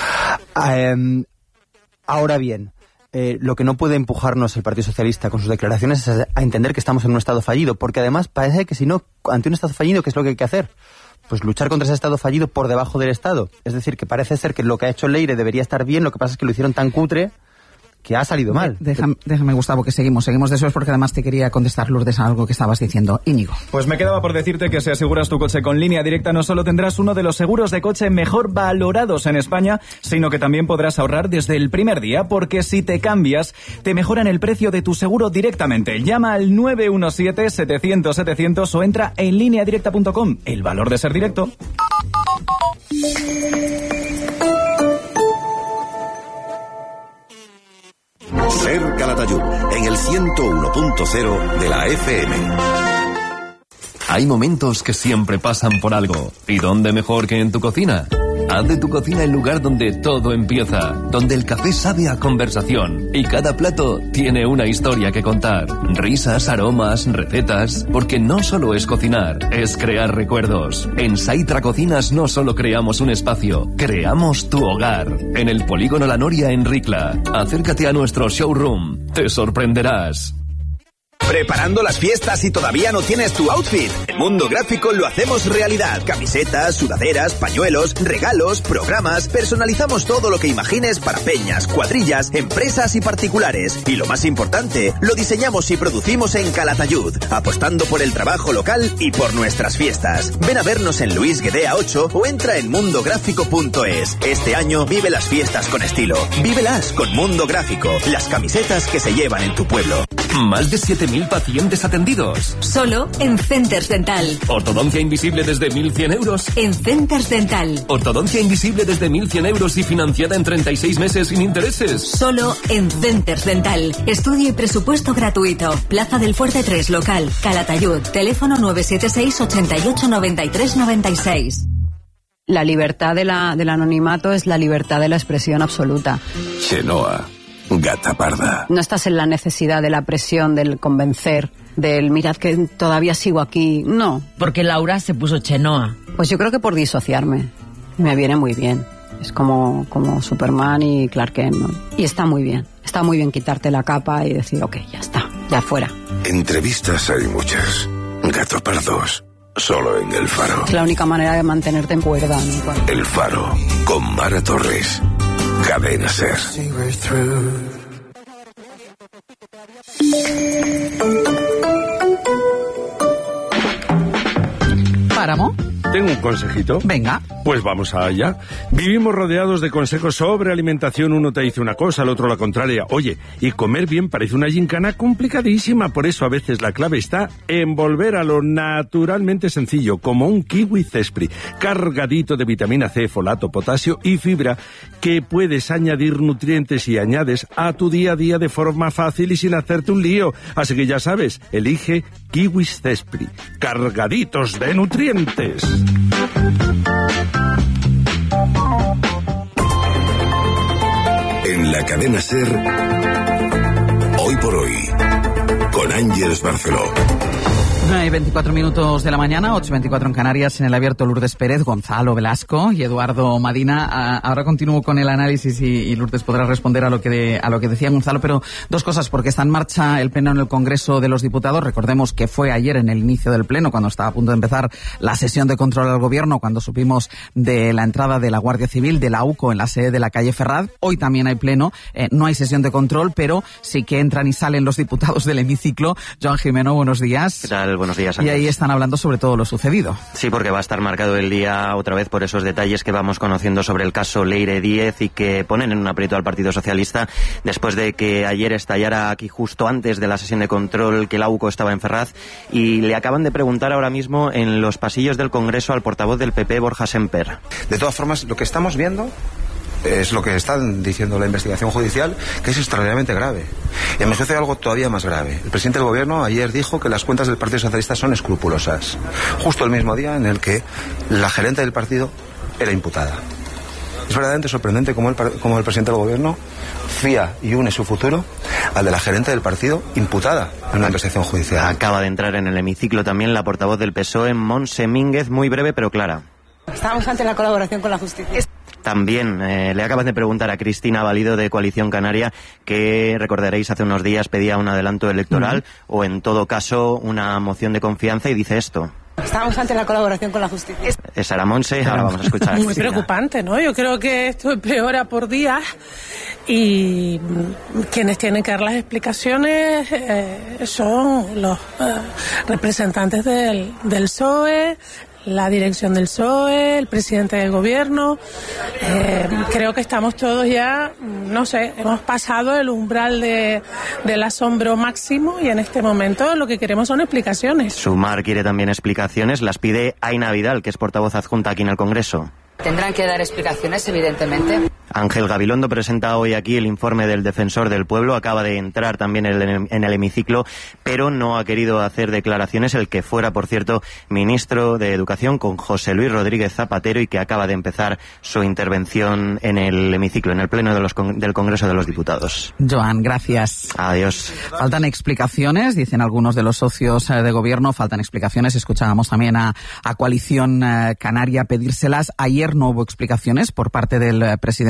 Eh, ahora bien, eh, lo que no puede empujarnos el Partido Socialista con sus declaraciones es a entender que estamos en un Estado fallido, porque además parece que si no, ante un Estado fallido, ¿qué es lo que hay que hacer? Pues luchar contra ese Estado fallido por debajo del Estado. Es decir, que parece ser que lo que ha hecho Leire debería estar bien, lo que pasa es que lo hicieron tan cutre que ha salido mal. Déjame, déjame, Gustavo, que seguimos. Seguimos de eso, es porque además te quería contestar, Lourdes, a algo que estabas diciendo. Íñigo. Pues me quedaba por decirte que si aseguras tu coche con Línea Directa, no solo tendrás uno de los seguros de coche mejor valorados en España, sino que también podrás ahorrar desde el primer día, porque si te cambias, te mejoran el precio de tu seguro directamente. Llama al nueve uno siete, setecientos, setecientos o entra en línea directa punto com. El valor de ser directo. Ser Calatayud, en el ciento uno punto cero de la F M. Hay momentos que siempre pasan por algo. ¿Y dónde mejor que en tu cocina? Haz de tu cocina el lugar donde todo empieza, donde el café sabe a conversación y cada plato tiene una historia que contar. Risas, aromas, recetas, porque no solo es cocinar, es crear recuerdos. En Saitra Cocinas no solo creamos un espacio, creamos tu hogar. En el Polígono La Noria en Ricla. Acércate a nuestro showroom, te sorprenderás. ¿Preparando las fiestas y todavía no tienes tu outfit? En Mundo Gráfico lo hacemos realidad. Camisetas, sudaderas, pañuelos, regalos, programas. Personalizamos todo lo que imagines para peñas, cuadrillas, empresas y particulares. Y lo más importante, lo diseñamos y producimos en Calatayud, apostando por el trabajo local y por nuestras fiestas. Ven a vernos en Luis Guedea ocho o entra en mundo gráfico punto es. Este año vive las fiestas con estilo. Vívelas con Mundo Gráfico, las camisetas que se llevan en tu pueblo. Más de siete mil pacientes atendidos. Solo en Centers Dental. Ortodoncia invisible desde mil cien euros. En Centers Dental. Ortodoncia invisible desde mil cien euros y financiada en treinta y seis meses sin intereses. Solo en Centers Dental. Estudio y presupuesto gratuito. Plaza del Fuerte tres, local, Calatayud. Teléfono nueve siete seis, ochenta y ocho, noventa y tres, noventa y seis. La libertad de la, del anonimato es la libertad de la expresión absoluta. Chenoa, gata parda. No estás en la necesidad de la presión, del convencer, del mirad que todavía sigo aquí. No. Porque Laura se puso Chenoa. Pues yo creo que por disociarme. Me viene muy bien. Es como, como Superman y Clark Kent, ¿no? Y está muy bien. Está muy bien quitarte la capa y decir, ok, ya está, ya fuera. Entrevistas hay muchas. Gato pardos. Solo en El Faro. Es la única manera de mantenerte en cuerda, ¿no? El Faro, con Mara Torres. Cadena Ser. ¿Páramo? Tengo un consejito. Venga. Pues vamos allá. Vivimos rodeados de consejos sobre alimentación. Uno te dice una cosa, el otro la contraria. Oye, y comer bien parece una gincana complicadísima. Por eso a veces la clave está en volver a lo naturalmente sencillo, como un kiwi Zespri, cargadito de vitamina C, folato, potasio y fibra, que puedes añadir nutrientes y añades a tu día a día de forma fácil y sin hacerte un lío. Así que ya sabes, elige kiwis Zespri, cargaditos de nutrientes. En la cadena Ser, hoy por hoy, con Ángeles Barceló. nueve y veinticuatro minutos de la mañana, ocho y veinticuatro en Canarias, en el abierto Lourdes Pérez, Gonzalo Velasco y Eduardo Madina. Ahora continúo con el análisis y, y Lourdes podrá responder a lo que de, a lo que decía Gonzalo, pero dos cosas, porque está en marcha el pleno en el Congreso de los Diputados. Recordemos que fue ayer en el inicio del pleno, cuando estaba a punto de empezar la sesión de control al Gobierno, cuando supimos de la entrada de la Guardia Civil, de la U C O en la sede de la calle Ferraz. Hoy también hay pleno, eh, no hay sesión de control, pero sí que entran y salen los diputados del hemiciclo. Joan Jimeno, buenos días. ¿Qué tal? Buenos días, Ángel. Y ahí están hablando sobre todo lo sucedido. Sí, porque va a estar marcado el día otra vez por esos detalles que vamos conociendo sobre el caso Leire Díez y que ponen en un aprieto al Partido Socialista después de que ayer estallara aquí justo antes de la sesión de control que la U C O estaba en Ferraz, y le acaban de preguntar ahora mismo en los pasillos del Congreso al portavoz del P P, Borja Semper. De todas formas, lo que estamos viendo es lo que está diciendo la investigación judicial, que es extraordinariamente grave. Y me sucede algo todavía más grave. El presidente del Gobierno ayer dijo que las cuentas del Partido Socialista son escrupulosas, justo el mismo día en el que la gerente del partido era imputada. Es verdaderamente sorprendente cómo el, cómo el presidente del Gobierno fía y une su futuro al de la gerente del partido imputada en una investigación judicial. Acaba de entrar en el hemiciclo también la portavoz del P S O E, Montse Mínguez, muy breve pero clara. Estamos ante la colaboración con la justicia. También eh, le acaban de preguntar a Cristina Valido de Coalición Canaria, que recordaréis hace unos días pedía un adelanto electoral uh-huh. o en todo caso una moción de confianza, y dice esto. Estamos ante la colaboración con la justicia. Es Sara Monse, ahora vamos a escuchar. Muy preocupante, ¿no? Yo creo que esto empeora por día y quienes tienen que dar las explicaciones eh, son los eh, representantes del, del P S O E, la dirección del P S O E, el presidente del Gobierno. Eh, creo que estamos todos ya, no sé, hemos pasado el umbral de, del asombro máximo y en este momento lo que queremos son explicaciones. Sumar quiere también explicaciones, las pide Aina Vidal, que es portavoz adjunta aquí en el Congreso. Tendrán que dar explicaciones, evidentemente. Ángel Gabilondo presenta hoy aquí el informe del Defensor del Pueblo. Acaba de entrar también en el hemiciclo, pero no ha querido hacer declaraciones. El que fuera, por cierto, ministro de Educación, con José Luis Rodríguez Zapatero, y que acaba de empezar su intervención en el hemiciclo, en el pleno de los con- del Congreso de los Diputados. Joan, gracias. Adiós. Faltan explicaciones, dicen algunos de los socios eh, de gobierno, faltan explicaciones. Escuchábamos también a, a Coalición eh, Canaria pedírselas. Ayer no hubo explicaciones por parte del eh, presidente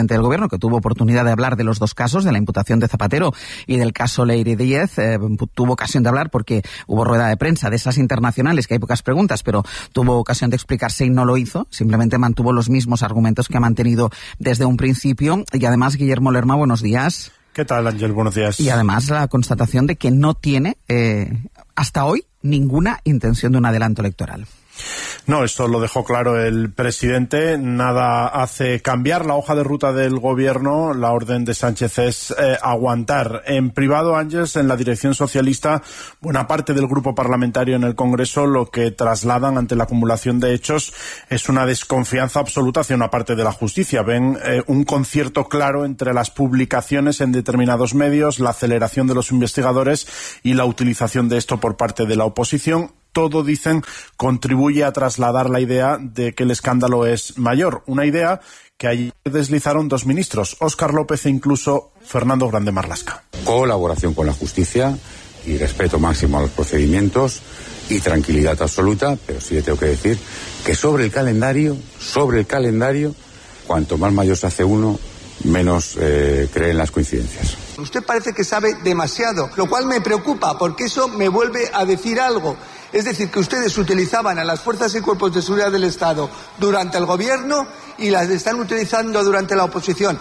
presidente del Gobierno, que tuvo oportunidad de hablar de los dos casos, de la imputación de Zapatero y del caso Leire Díez. Eh, tuvo ocasión de hablar porque hubo rueda de prensa de esas internacionales, que hay pocas preguntas, pero tuvo ocasión de explicarse y no lo hizo. Simplemente mantuvo los mismos argumentos que ha mantenido desde un principio. Y además, Guillermo Lerma, buenos días. ¿Qué tal, Ángel? Buenos días. Y además la constatación de que no tiene, eh, hasta hoy, ninguna intención de un adelanto electoral. No, esto lo dejó claro el presidente. Nada hace cambiar la hoja de ruta del gobierno. La orden de Sánchez es eh, aguantar. En privado, Ángeles, en la dirección socialista, buena parte del grupo parlamentario en el Congreso lo que trasladan ante la acumulación de hechos es una desconfianza absoluta hacia una parte de la justicia. Ven eh, un concierto claro entre las publicaciones en determinados medios, la aceleración de los investigadores y la utilización de esto por parte de la oposición. Todo, dicen, contribuye a trasladar la idea de que el escándalo es mayor. Una idea que ayer deslizaron dos ministros, Óscar López e incluso Fernando Grande Marlaska. Colaboración con la justicia y respeto máximo a los procedimientos y tranquilidad absoluta, pero sí le tengo que decir que sobre el calendario, sobre el calendario, cuanto más mayor se hace uno, menos eh, cree en las coincidencias. Usted parece que sabe demasiado, lo cual me preocupa porque eso me vuelve a decir algo. Es decir, que ustedes utilizaban a las fuerzas y cuerpos de seguridad del Estado durante el gobierno y las están utilizando durante la oposición.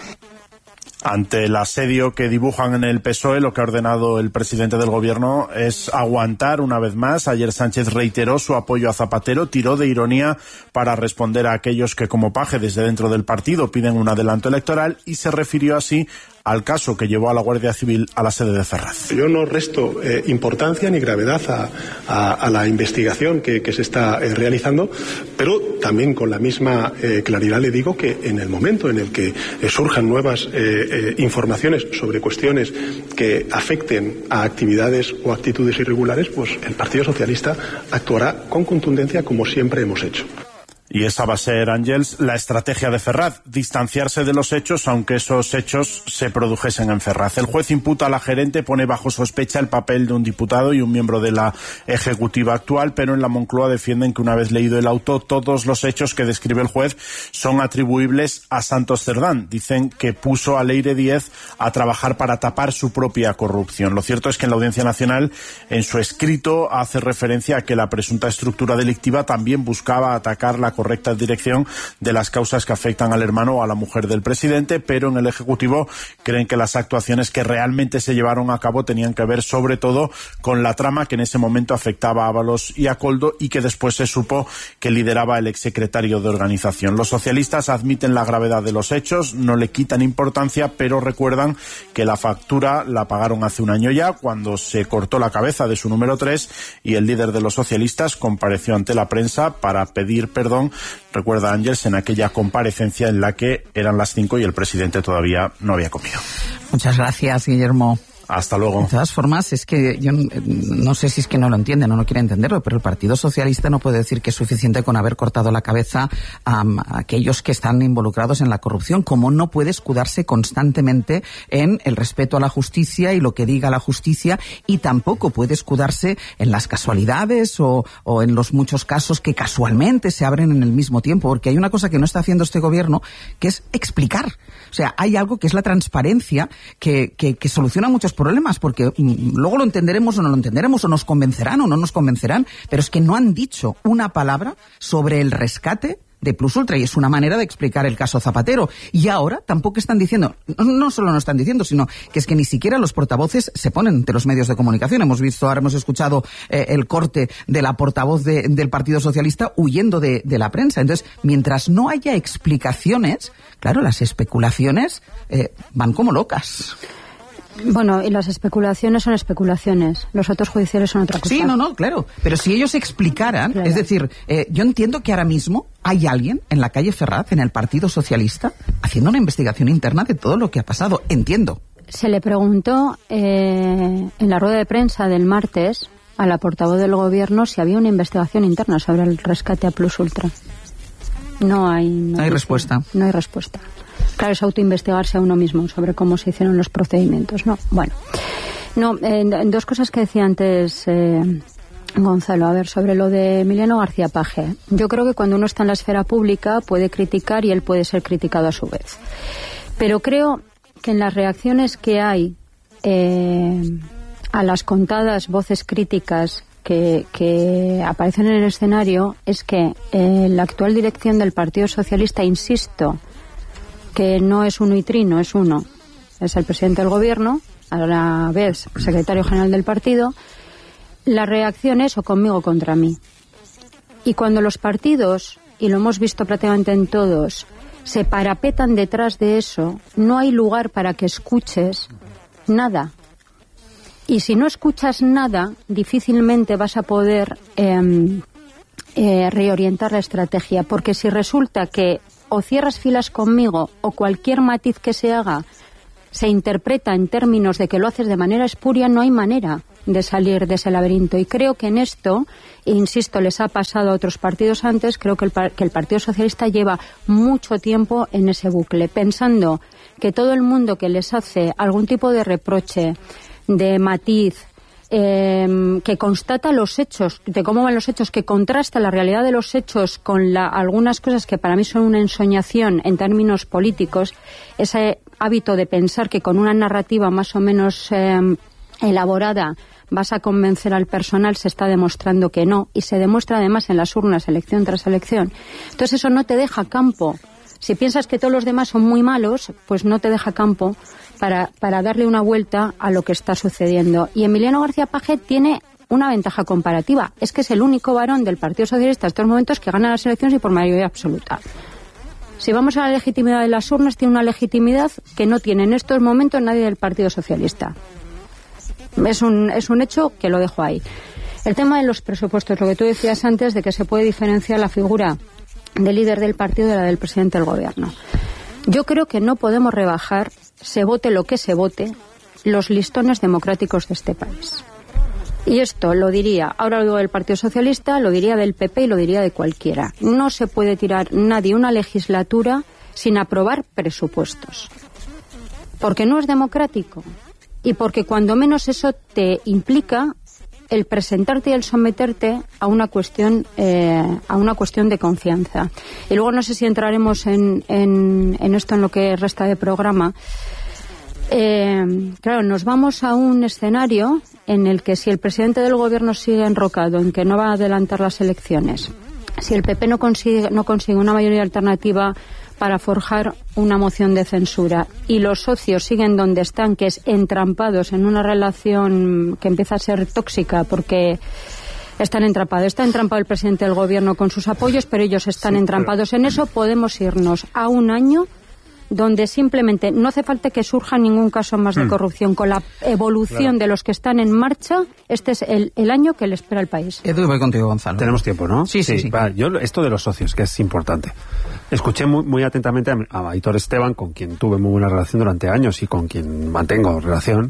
Ante el asedio que dibujan en el P S O E, lo que ha ordenado el presidente del gobierno es aguantar una vez más. Ayer Sánchez reiteró su apoyo a Zapatero, tiró de ironía para responder a aquellos que como paje desde dentro del partido piden un adelanto electoral y se refirió así al caso que llevó a la Guardia Civil a la sede de Ferraz. Yo no resto eh, importancia ni gravedad a, a, a la investigación que, que se está eh, realizando, pero también con la misma eh, claridad le digo que en el momento en el que eh, surjan nuevas eh, eh, informaciones sobre cuestiones que afecten a actividades o actitudes irregulares, pues el Partido Socialista actuará con contundencia como siempre hemos hecho. Y esa va a ser, Ángels, la estrategia de Ferraz, distanciarse de los hechos, aunque esos hechos se produjesen en Ferraz. El juez imputa a la gerente, pone bajo sospecha el papel de un diputado y un miembro de la ejecutiva actual, pero en la Moncloa defienden que una vez leído el auto, todos los hechos que describe el juez son atribuibles a Santos Cerdán. Dicen que puso a Leire Díez a trabajar para tapar su propia corrupción. Lo cierto es que en la Audiencia Nacional, en su escrito, hace referencia a que la presunta estructura delictiva también buscaba atacar la correcta dirección de las causas que afectan al hermano o a la mujer del presidente, pero en el Ejecutivo creen que las actuaciones que realmente se llevaron a cabo tenían que ver sobre todo con la trama que en ese momento afectaba a Ábalos y a Koldo y que después se supo que lideraba el exsecretario de organización. Los socialistas admiten la gravedad de los hechos, no le quitan importancia, pero recuerdan que la factura la pagaron hace un año ya, cuando se cortó la cabeza de su número tres y el líder de los socialistas compareció ante la prensa para pedir perdón. Recuerda, Ángels, en aquella comparecencia en la que eran las cinco y el presidente todavía no había comido. Muchas gracias, Guillermo. Hasta luego. De todas formas, es que yo no sé si es que no lo entienden o no quieren entenderlo, pero el Partido Socialista no puede decir que es suficiente con haber cortado la cabeza a, a aquellos que están involucrados en la corrupción, como no puede escudarse constantemente en el respeto a la justicia y lo que diga la justicia, y tampoco puede escudarse en las casualidades o, o en los muchos casos que casualmente se abren en el mismo tiempo, porque hay una cosa que no está haciendo este gobierno, que es explicar. O sea, hay algo que es la transparencia que, que, que soluciona muchos problemas, porque mm, luego lo entenderemos o no lo entenderemos, o nos convencerán o no nos convencerán, pero es que no han dicho una palabra sobre el rescate de Plus Ultra, y es una manera de explicar el caso Zapatero. Y ahora tampoco están diciendo, no, no solo no están diciendo, sino que es que ni siquiera los portavoces se ponen ante los medios de comunicación. Hemos visto, ahora hemos escuchado eh, el corte de la portavoz de, del Partido Socialista huyendo de, de la prensa. Entonces, mientras no haya explicaciones, claro, las especulaciones eh, van como locas. Bueno, y las especulaciones son especulaciones. Los autos judiciales son otra cosa. Sí, no, no, claro. Pero si ellos explicaran, claro. Es decir, eh, yo entiendo que ahora mismo hay alguien en la calle Ferraz, en el Partido Socialista, haciendo una investigación interna de todo lo que ha pasado. Entiendo. Se le preguntó eh, en la rueda de prensa del martes a la portavoz del Gobierno si había una investigación interna sobre el rescate a Plus Ultra. No hay... No, no hay respuesta. No hay respuesta. Claro, es autoinvestigarse a uno mismo sobre cómo se hicieron los procedimientos, ¿no? Bueno, no, eh, dos cosas que decía antes eh, Gonzalo, a ver, sobre lo de Emiliano García Paje. Yo creo que cuando uno está en la esfera pública puede criticar y él puede ser criticado a su vez. Pero creo que en las reacciones que hay eh, a las contadas voces críticas que, que aparecen en el escenario es que eh, la actual dirección del Partido Socialista, insisto, que no es uno y trino, es uno, es el presidente del gobierno, a la vez secretario general del partido, la reacción es o conmigo o contra mí. Y cuando los partidos, y lo hemos visto prácticamente en todos, se parapetan detrás de eso, no hay lugar para que escuches nada. Y si no escuchas nada, difícilmente vas a poder eh, eh, reorientar la estrategia, porque si resulta que o cierras filas conmigo o cualquier matiz que se haga se interpreta en términos de que lo haces de manera espuria, no hay manera de salir de ese laberinto. Y creo que en esto, insisto, les ha pasado a otros partidos antes, creo que el, que el Partido Socialista lleva mucho tiempo en ese bucle, pensando que todo el mundo que les hace algún tipo de reproche, de matiz, eh, que constata los hechos, de cómo van los hechos, que contrasta la realidad de los hechos con la, algunas cosas que para mí son una ensoñación en términos políticos, ese hábito de pensar que con una narrativa más o menos eh, elaborada vas a convencer al personal, se está demostrando que no, y se demuestra además en las urnas elección tras elección. Entonces eso no te deja campo. Si piensas que todos los demás son muy malos, pues no te deja campo para, para darle una vuelta a lo que está sucediendo. Y Emiliano García Paje tiene una ventaja comparativa, es que es el único varón del Partido Socialista en estos momentos que gana las elecciones y por mayoría absoluta. Si vamos a la legitimidad de las urnas, tiene una legitimidad que no tiene en estos momentos nadie del Partido Socialista. Es un, es un hecho que lo dejo ahí. El tema de los presupuestos, lo que tú decías antes de que se puede diferenciar la figura del líder del partido de la del presidente del gobierno. Yo creo que no podemos rebajar, se vote lo que se vote, los listones democráticos de este país. Y esto lo diría, ahora lo digo del Partido Socialista, lo diría del P P y lo diría de cualquiera. No se puede tirar nadie una legislatura sin aprobar presupuestos. Porque no es democrático. Y porque cuando menos eso te implica el presentarte y el someterte a una cuestión eh, a una cuestión de confianza. Y luego no sé si entraremos en, en, en esto en lo que resta de programa. Eh, claro, nos vamos a un escenario en el que si el presidente del gobierno sigue enrocado en que no va a adelantar las elecciones, si el P P no consigue, no consigue una mayoría alternativa para forjar una moción de censura y los socios siguen donde están, que es entrampados en una relación que empieza a ser tóxica porque están entrampados. Está entrampado el presidente del gobierno con sus apoyos, pero ellos están sí, entrampados pero... en eso. Podemos irnos a un año donde simplemente no hace falta que surja ningún caso más de mm. corrupción. Con la evolución claro. de los que están en marcha, este es el, el año que le espera al país. Edu, voy contigo, Gonzalo. Tenemos tiempo, ¿no? Sí, sí, sí. sí. Va, yo, esto de los socios, que es importante. Escuché muy, muy atentamente a, a Aitor Esteban, con quien tuve muy buena relación durante años y con quien mantengo relación,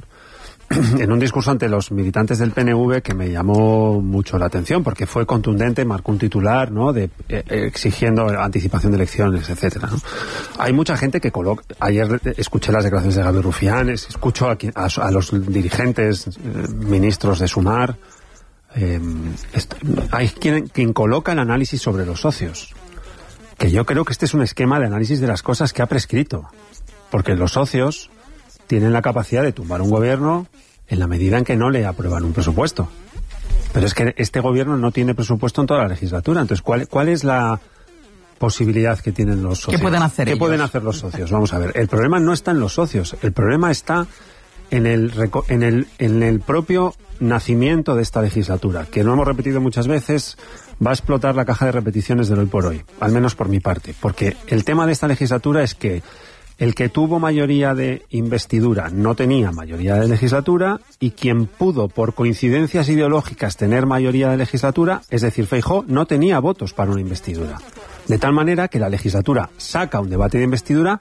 en un discurso ante los militantes del P N V que me llamó mucho la atención porque fue contundente, marcó un titular, ¿no?, de eh, exigiendo anticipación de elecciones, etcétera, ¿no? Hay mucha gente que coloca. Ayer escuché las declaraciones de Gabriel Rufián, escucho a, a, a los dirigentes, eh, ministros de Sumar. Eh, est- hay quien, quien coloca el análisis sobre los socios, que yo creo que este es un esquema de análisis de las cosas que ha prescrito, porque los socios tienen la capacidad de tumbar un gobierno en la medida en que no le aprueban un presupuesto. Pero es que este gobierno no tiene presupuesto en toda la legislatura. Entonces, ¿cuál, cuál es la posibilidad que tienen los socios? ¿Qué pueden hacer ¿Qué ellos? pueden hacer los socios? Vamos a ver. El problema no está en los socios. El problema está en el, en el, en el propio nacimiento de esta legislatura, que no hemos repetido muchas veces. Va a explotar la caja de repeticiones del hoy por hoy, al menos por mi parte. Porque el tema de esta legislatura es que el que tuvo mayoría de investidura no tenía mayoría de legislatura, y quien pudo, por coincidencias ideológicas, tener mayoría de legislatura, es decir, Feijóo, no tenía votos para una investidura. De tal manera que la legislatura saca un debate de investidura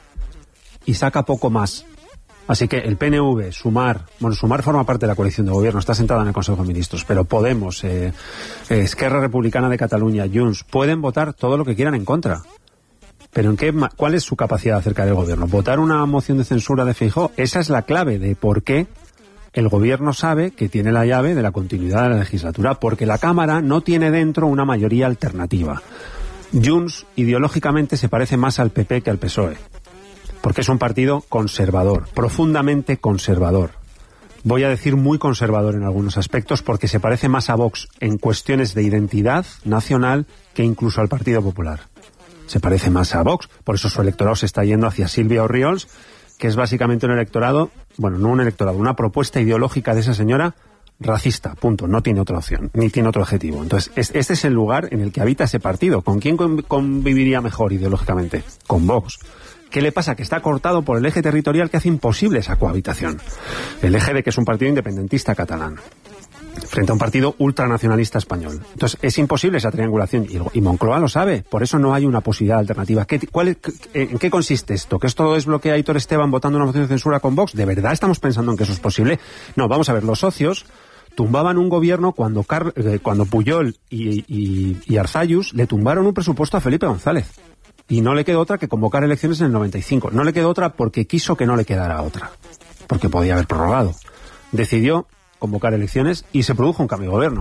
y saca poco más. Así que el P N V, Sumar, bueno, Sumar forma parte de la coalición de gobierno, está sentada en el Consejo de Ministros, pero Podemos, eh, eh, Esquerra Republicana de Cataluña, Junts, pueden votar todo lo que quieran en contra. Pero ¿en qué, ¿cuál es su capacidad acerca del gobierno? ¿Votar una moción de censura de Feijóo? Esa es la clave de por qué el gobierno sabe que tiene la llave de la continuidad de la legislatura, porque la Cámara no tiene dentro una mayoría alternativa. Junts ideológicamente se parece más al P P que al P S O E. porque es un partido conservador, profundamente conservador. Voy a decir muy conservador en algunos aspectos, porque se parece más a Vox en cuestiones de identidad nacional que incluso al Partido Popular. Se parece más a Vox, por eso su electorado se está yendo hacia Silvia Orriols, que es básicamente un electorado, bueno, no un electorado, una propuesta ideológica de esa señora racista, punto, no tiene otra opción, ni tiene otro objetivo. Entonces, este es el lugar en el que habita ese partido. ¿Con quién conviviría mejor ideológicamente? Con Vox. ¿Qué le pasa? Que está cortado por el eje territorial que hace imposible esa cohabitación. El eje de que es un partido independentista catalán frente a un partido ultranacionalista español. Entonces, es imposible esa triangulación, y, y Moncloa lo sabe, por eso no hay una posibilidad alternativa. ¿Qué, cuál es, ¿En qué consiste esto? ¿Que esto lo desbloquea a Aitor Esteban votando una moción de censura con Vox? ¿De verdad estamos pensando en que eso es posible? No, vamos a ver, los socios tumbaban un gobierno cuando, Car eh, cuando Puyol y, y, y Arzayus le tumbaron un presupuesto a Felipe González. Y no le quedó otra que convocar elecciones en el noventa y cinco. No le quedó otra porque quiso que no le quedara otra, porque podía haber prorrogado. Decidió convocar elecciones y se produjo un cambio de gobierno.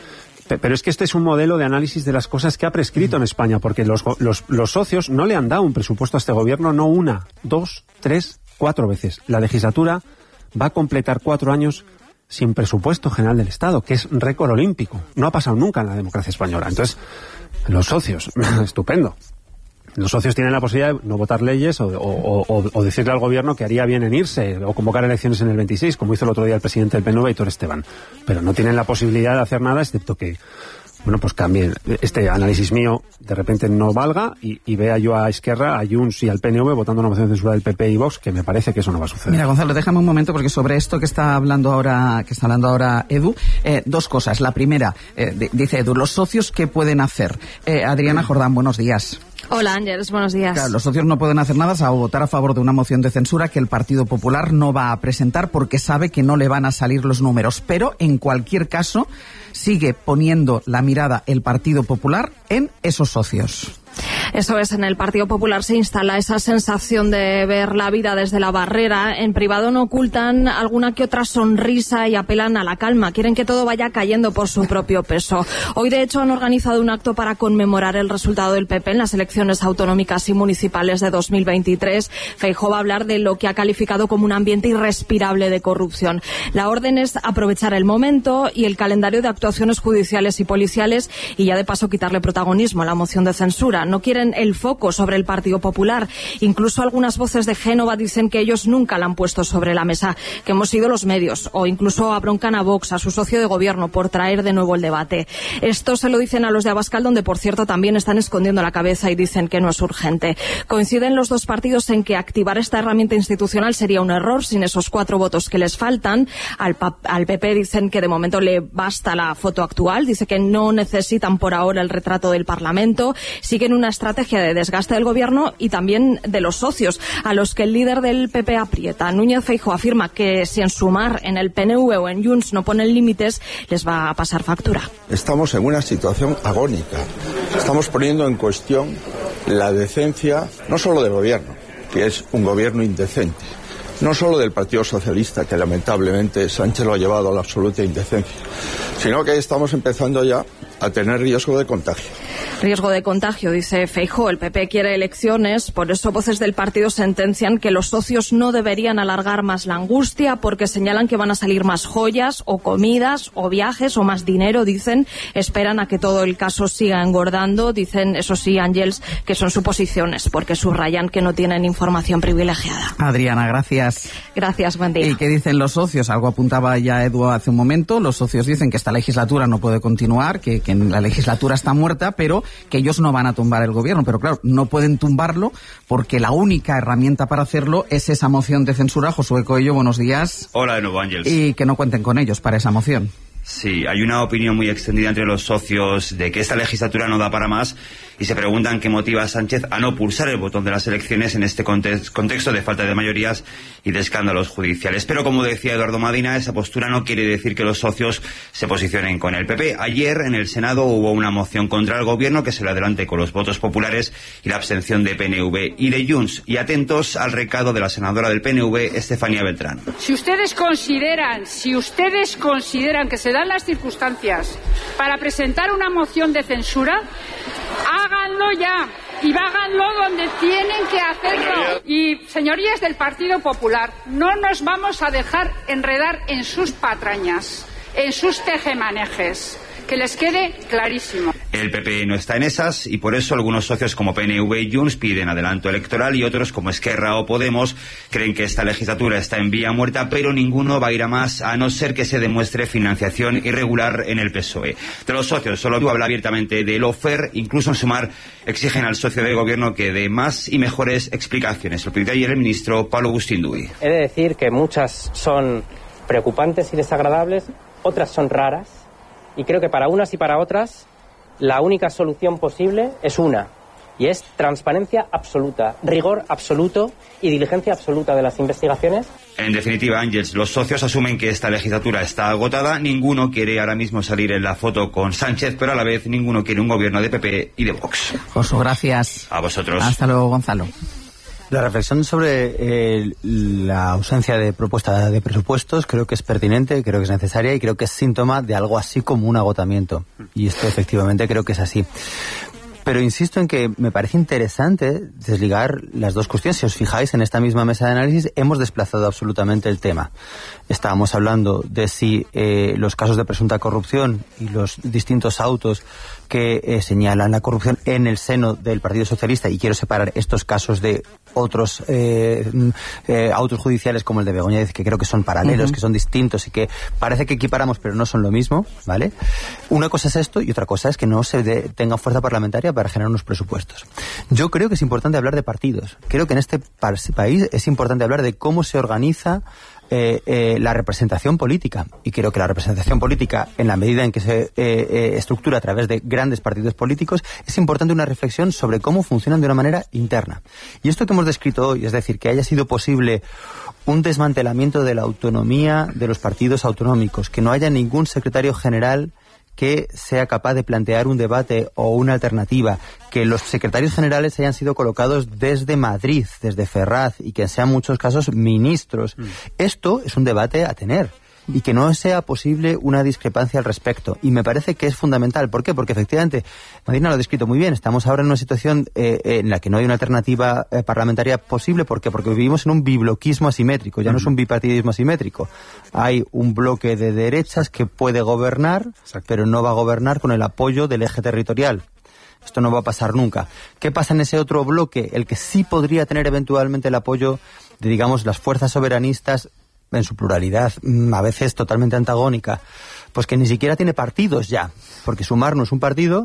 Pero es que este es un modelo de análisis de las cosas que ha prescrito en España, porque los, los, los socios no le han dado un presupuesto a este gobierno, no una, dos, tres, cuatro veces. La legislatura va a completar cuatro años sin presupuesto general del Estado, que es récord olímpico. No ha pasado nunca en la democracia española. Entonces, los socios, estupendo. Los socios tienen la posibilidad de no votar leyes o, o, o, o decirle al gobierno que haría bien en irse o convocar elecciones en el veintiséis, como hizo el otro día el presidente del P N V, Aitor Esteban. Pero no tienen la posibilidad de hacer nada, excepto que, bueno, pues cambien este análisis mío, de repente no valga y, y vea yo a Esquerra, a Junts y al P N V votando una moción de censura del P P y Vox, que me parece que eso no va a suceder. Mira, Gonzalo, déjame un momento, porque sobre esto que está hablando ahora, que está hablando ahora Edu, eh, dos cosas. La primera, eh, dice Edu, los socios, ¿qué pueden hacer? Eh, Adriana Jordán, buenos días. Hola, Ángeles, buenos días. Claro, los socios no pueden hacer nada salvo votar a favor de una moción de censura que el Partido Popular no va a presentar porque sabe que no le van a salir los números. Pero, en cualquier caso, sigue poniendo la mirada el Partido Popular en esos socios. Eso es, en el Partido Popular se instala esa sensación de ver la vida desde la barrera. En privado no ocultan alguna que otra sonrisa y apelan a la calma. Quieren que todo vaya cayendo por su propio peso. Hoy, de hecho, han organizado un acto para conmemorar el resultado del P P en las elecciones autonómicas y municipales de dos mil veintitrés. Feijóo va a hablar de lo que ha calificado como un ambiente irrespirable de corrupción. La orden es aprovechar el momento y el calendario de actuaciones judiciales y policiales y ya de paso quitarle protagonismo a la moción de censura. No quieren el foco sobre el Partido Popular. Incluso algunas voces de Génova dicen que ellos nunca la han puesto sobre la mesa, que hemos sido los medios, o incluso abroncan a Vox, a su socio de gobierno, por traer de nuevo el debate. Esto se lo dicen a los de Abascal, donde, por cierto, también están escondiendo la cabeza y dicen que no es urgente. Coinciden los dos partidos en que activar esta herramienta institucional sería un error sin esos cuatro votos que les faltan. Al, al P P dicen que de momento le basta la foto actual, dice que no necesitan por ahora el retrato del Parlamento. Siguen una estrategia de desgaste del gobierno y también de los socios, a los que el líder del P P aprieta. Núñez Feijóo afirma que si en Sumar, en el P N V o en Junts no ponen límites, les va a pasar factura. Estamos en una situación agónica. Estamos poniendo en cuestión la decencia, no solo del gobierno, que es un gobierno indecente, no solo del Partido Socialista, que lamentablemente Sánchez lo ha llevado a la absoluta indecencia, sino que estamos empezando ya a tener riesgo de contagio. Riesgo de contagio, dice Feijóo. El P P quiere elecciones, por eso voces del partido sentencian que los socios no deberían alargar más la angustia, porque señalan que van a salir más joyas o comidas o viajes o más dinero, dicen. Esperan a que todo el caso siga engordando. Dicen, eso sí, Ángels, que son suposiciones, porque subrayan que no tienen información privilegiada. Adriana, gracias. Gracias, buen día. ¿Y qué dicen los socios? Algo apuntaba ya Edu hace un momento. Los socios dicen que esta legislatura no puede continuar, que, que la legislatura está muerta, pero que ellos no van a tumbar el gobierno. Pero claro, no pueden tumbarlo porque la única herramienta para hacerlo es esa moción de censura. Josué Coello, buenos días. Hola de nuevo, Ángels. Y que no cuenten con ellos para esa moción. Sí, hay una opinión muy extendida entre los socios de que esta legislatura no da para más y se preguntan qué motiva a Sánchez a no pulsar el botón de las elecciones en este contexto de falta de mayorías y de escándalos judiciales. Pero, como decía Eduardo Madina, esa postura no quiere decir que los socios se posicionen con el P P. Ayer en el Senado hubo una moción contra el gobierno que se le adelante con los votos populares y la abstención de P N V y de Junts. Y atentos al recado de la senadora del P N V, Estefanía Beltrán. Si ustedes consideran, si ustedes consideran que se dan las circunstancias para presentar una moción de censura, háganlo ya. y háganlo donde tienen que hacerlo. Y, señorías del Partido Popular, no nos vamos a dejar enredar en sus patrañas, en sus tejemanejes. Que les quede clarísimo. El P P no está en esas y por eso algunos socios como P N V y Junts piden adelanto electoral y otros como Esquerra o Podemos creen que esta legislatura está en vía muerta, pero ninguno va a ir a más a no ser que se demuestre financiación irregular en el P S O E. De los socios, solo tú habla abiertamente de lofer, incluso en Sumar exigen al socio de gobierno que dé más y mejores explicaciones. Lo pidió ayer el ministro Pablo Agustín-Duy. He de decir que muchas son preocupantes y desagradables, otras son raras. Y creo que para unas y para otras la única solución posible es una, y es transparencia absoluta, rigor absoluto y diligencia absoluta de las investigaciones. En definitiva, Ángels, los socios asumen que esta legislatura está agotada, ninguno quiere ahora mismo salir en la foto con Sánchez, pero a la vez ninguno quiere un gobierno de P P y de Vox. Josu, gracias. A vosotros. Hasta luego, Gonzalo. La reflexión sobre eh, la ausencia de propuesta de presupuestos creo que es pertinente, creo que es necesaria y creo que es síntoma de algo así como un agotamiento. Y esto efectivamente creo que es así. Pero insisto en que me parece interesante desligar las dos cuestiones. Si os fijáis, en esta misma mesa de análisis hemos desplazado absolutamente el tema. Estábamos hablando de si eh, los casos de presunta corrupción y los distintos autos que eh, señalan la corrupción en el seno del Partido Socialista, y quiero separar estos casos de otros eh, eh, autos judiciales como el de Begoña, que creo que son paralelos, uh-huh. que son distintos y que parece que equiparamos pero no son lo mismo, ¿vale? Una cosa es esto y otra cosa es que no se de, tenga fuerza parlamentaria para generar unos presupuestos. Yo creo que es importante hablar de partidos. Creo que en este país es importante hablar de cómo se organiza Eh, eh, la representación política, y creo que la representación política, en la medida en que se eh, eh, estructura a través de grandes partidos políticos, es importante una reflexión sobre cómo funcionan de una manera interna. Y esto que hemos descrito hoy, es decir, que haya sido posible un desmantelamiento de la autonomía de los partidos autonómicos, que no haya ningún secretario general que sea capaz de plantear un debate o una alternativa, que los secretarios generales hayan sido colocados desde Madrid, desde Ferraz, y que sean en muchos casos ministros. Mm. Esto es un debate a tener. Y que no sea posible una discrepancia al respecto. Y me parece que es fundamental. ¿Por qué? Porque efectivamente, Marina lo ha descrito muy bien, estamos ahora en una situación eh, en la que no hay una alternativa eh, parlamentaria posible. ¿Por qué? Porque vivimos en un bibloquismo asimétrico, ya no es un bipartidismo asimétrico. Hay un bloque de derechas que puede gobernar, Exacto. pero no va a gobernar con el apoyo del eje territorial. Esto no va a pasar nunca. ¿Qué pasa en ese otro bloque? El que sí podría tener eventualmente el apoyo de, digamos, las fuerzas soberanistas en su pluralidad, a veces totalmente antagónica, pues que ni siquiera tiene partidos ya, porque Sumar no es un partido,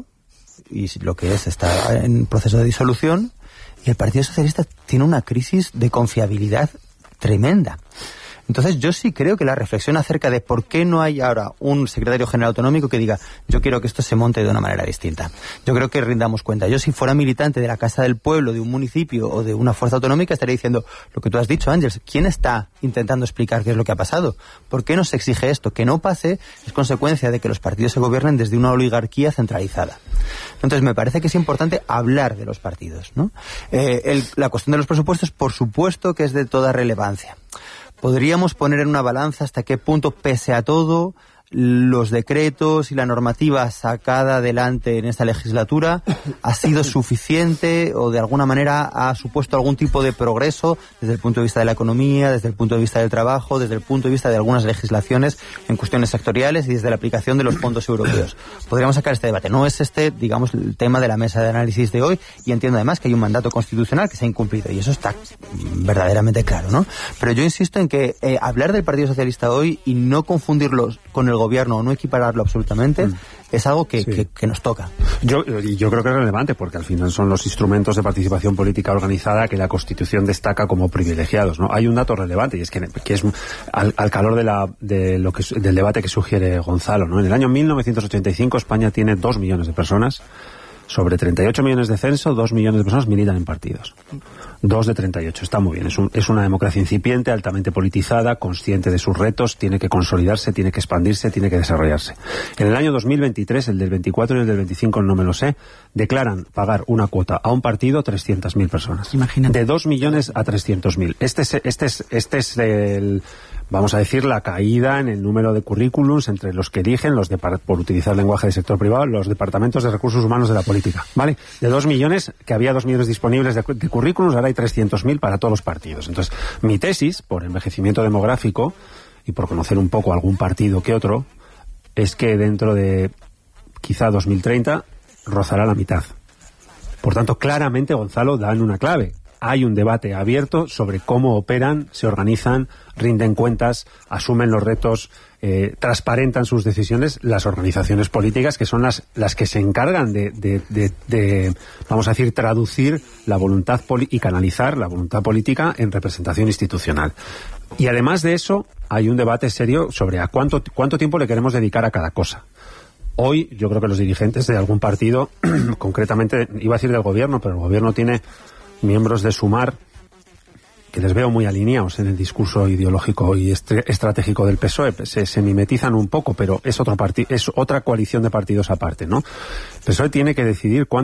y lo que es está en proceso de disolución, y el Partido Socialista tiene una crisis de confiabilidad tremenda. Entonces yo sí creo que la reflexión acerca de por qué no hay ahora un secretario general autonómico que diga yo quiero que esto se monte de una manera distinta. Yo creo que rindamos cuenta. Yo si fuera militante de la Casa del Pueblo, de un municipio o de una fuerza autonómica estaría diciendo lo que tú has dicho, Ángels, ¿quién está intentando explicar qué es lo que ha pasado? ¿Por qué no se exige esto? Que no pase es consecuencia de que los partidos se gobiernen desde una oligarquía centralizada. Entonces me parece que es importante hablar de los partidos, ¿no? Eh, el, la cuestión de los presupuestos, por supuesto que es de toda relevancia. Podríamos poner en una balanza hasta qué punto, pese a todo, los decretos y la normativa sacada adelante en esta legislatura ha sido suficiente o de alguna manera ha supuesto algún tipo de progreso desde el punto de vista de la economía, desde el punto de vista del trabajo, desde el punto de vista de algunas legislaciones en cuestiones sectoriales y desde la aplicación de los fondos europeos. Podríamos sacar este debate. No es este, digamos, el tema de la mesa de análisis de hoy, y entiendo además que hay un mandato constitucional que se ha incumplido y eso está verdaderamente claro, ¿no? Pero yo insisto en que eh, hablar del Partido Socialista hoy y no confundirlos con el gobierno o no equipararlo absolutamente, mm. es algo que, sí. que, que nos toca. Yo, yo creo que es relevante porque al final son los instrumentos de participación política organizada que la Constitución destaca como privilegiados, ¿no? Hay un dato relevante y es que, que es al, al calor de la, de lo que, del debate que sugiere Gonzalo, ¿no? En el año mil novecientos ochenta y cinco España tiene dos millones de personas. Sobre treinta y ocho millones de censo, dos millones de personas militan en partidos. Dos de treinta y ocho, está muy bien. Es, un, es una democracia incipiente, altamente politizada, consciente de sus retos, tiene que consolidarse, tiene que expandirse, tiene que desarrollarse. En el año dos mil veintitrés, el del veinticuatro y el del veinticinco, no me lo sé, declaran pagar una cuota a un partido trescientas mil personas. Imagínate. De dos millones a trescientos mil. Este es, este es, este es el... vamos a decir, la caída en el número de currículums entre los que eligen, los de, por utilizar lenguaje del sector privado, los departamentos de recursos humanos de la política política, ¿vale? De dos millones, que había dos millones disponibles de, de currículums, ahora hay trescientos mil para todos los partidos. Entonces, mi tesis, por envejecimiento demográfico y por conocer un poco algún partido que otro, es que dentro de quizá dos mil treinta rozará la mitad. Por tanto, claramente, Gonzalo, dan una clave. Hay un debate abierto sobre cómo operan, se organizan, rinden cuentas, asumen los retos, eh, transparentan sus decisiones las organizaciones políticas, que son las, las que se encargan de, de, de, de, vamos a decir, traducir la voluntad y canalizar la voluntad política en representación institucional. Y además de eso, hay un debate serio sobre a cuánto, cuánto tiempo le queremos dedicar a cada cosa. Hoy, yo creo que los dirigentes de algún partido, concretamente, iba a decir del gobierno, pero el gobierno tiene miembros de Sumar que les veo muy alineados en el discurso ideológico y estratégico del P S O E. Se, se mimetizan un poco, pero es otro parti- es otra coalición de partidos aparte, ¿no? El P S O E tiene que decidir cuánto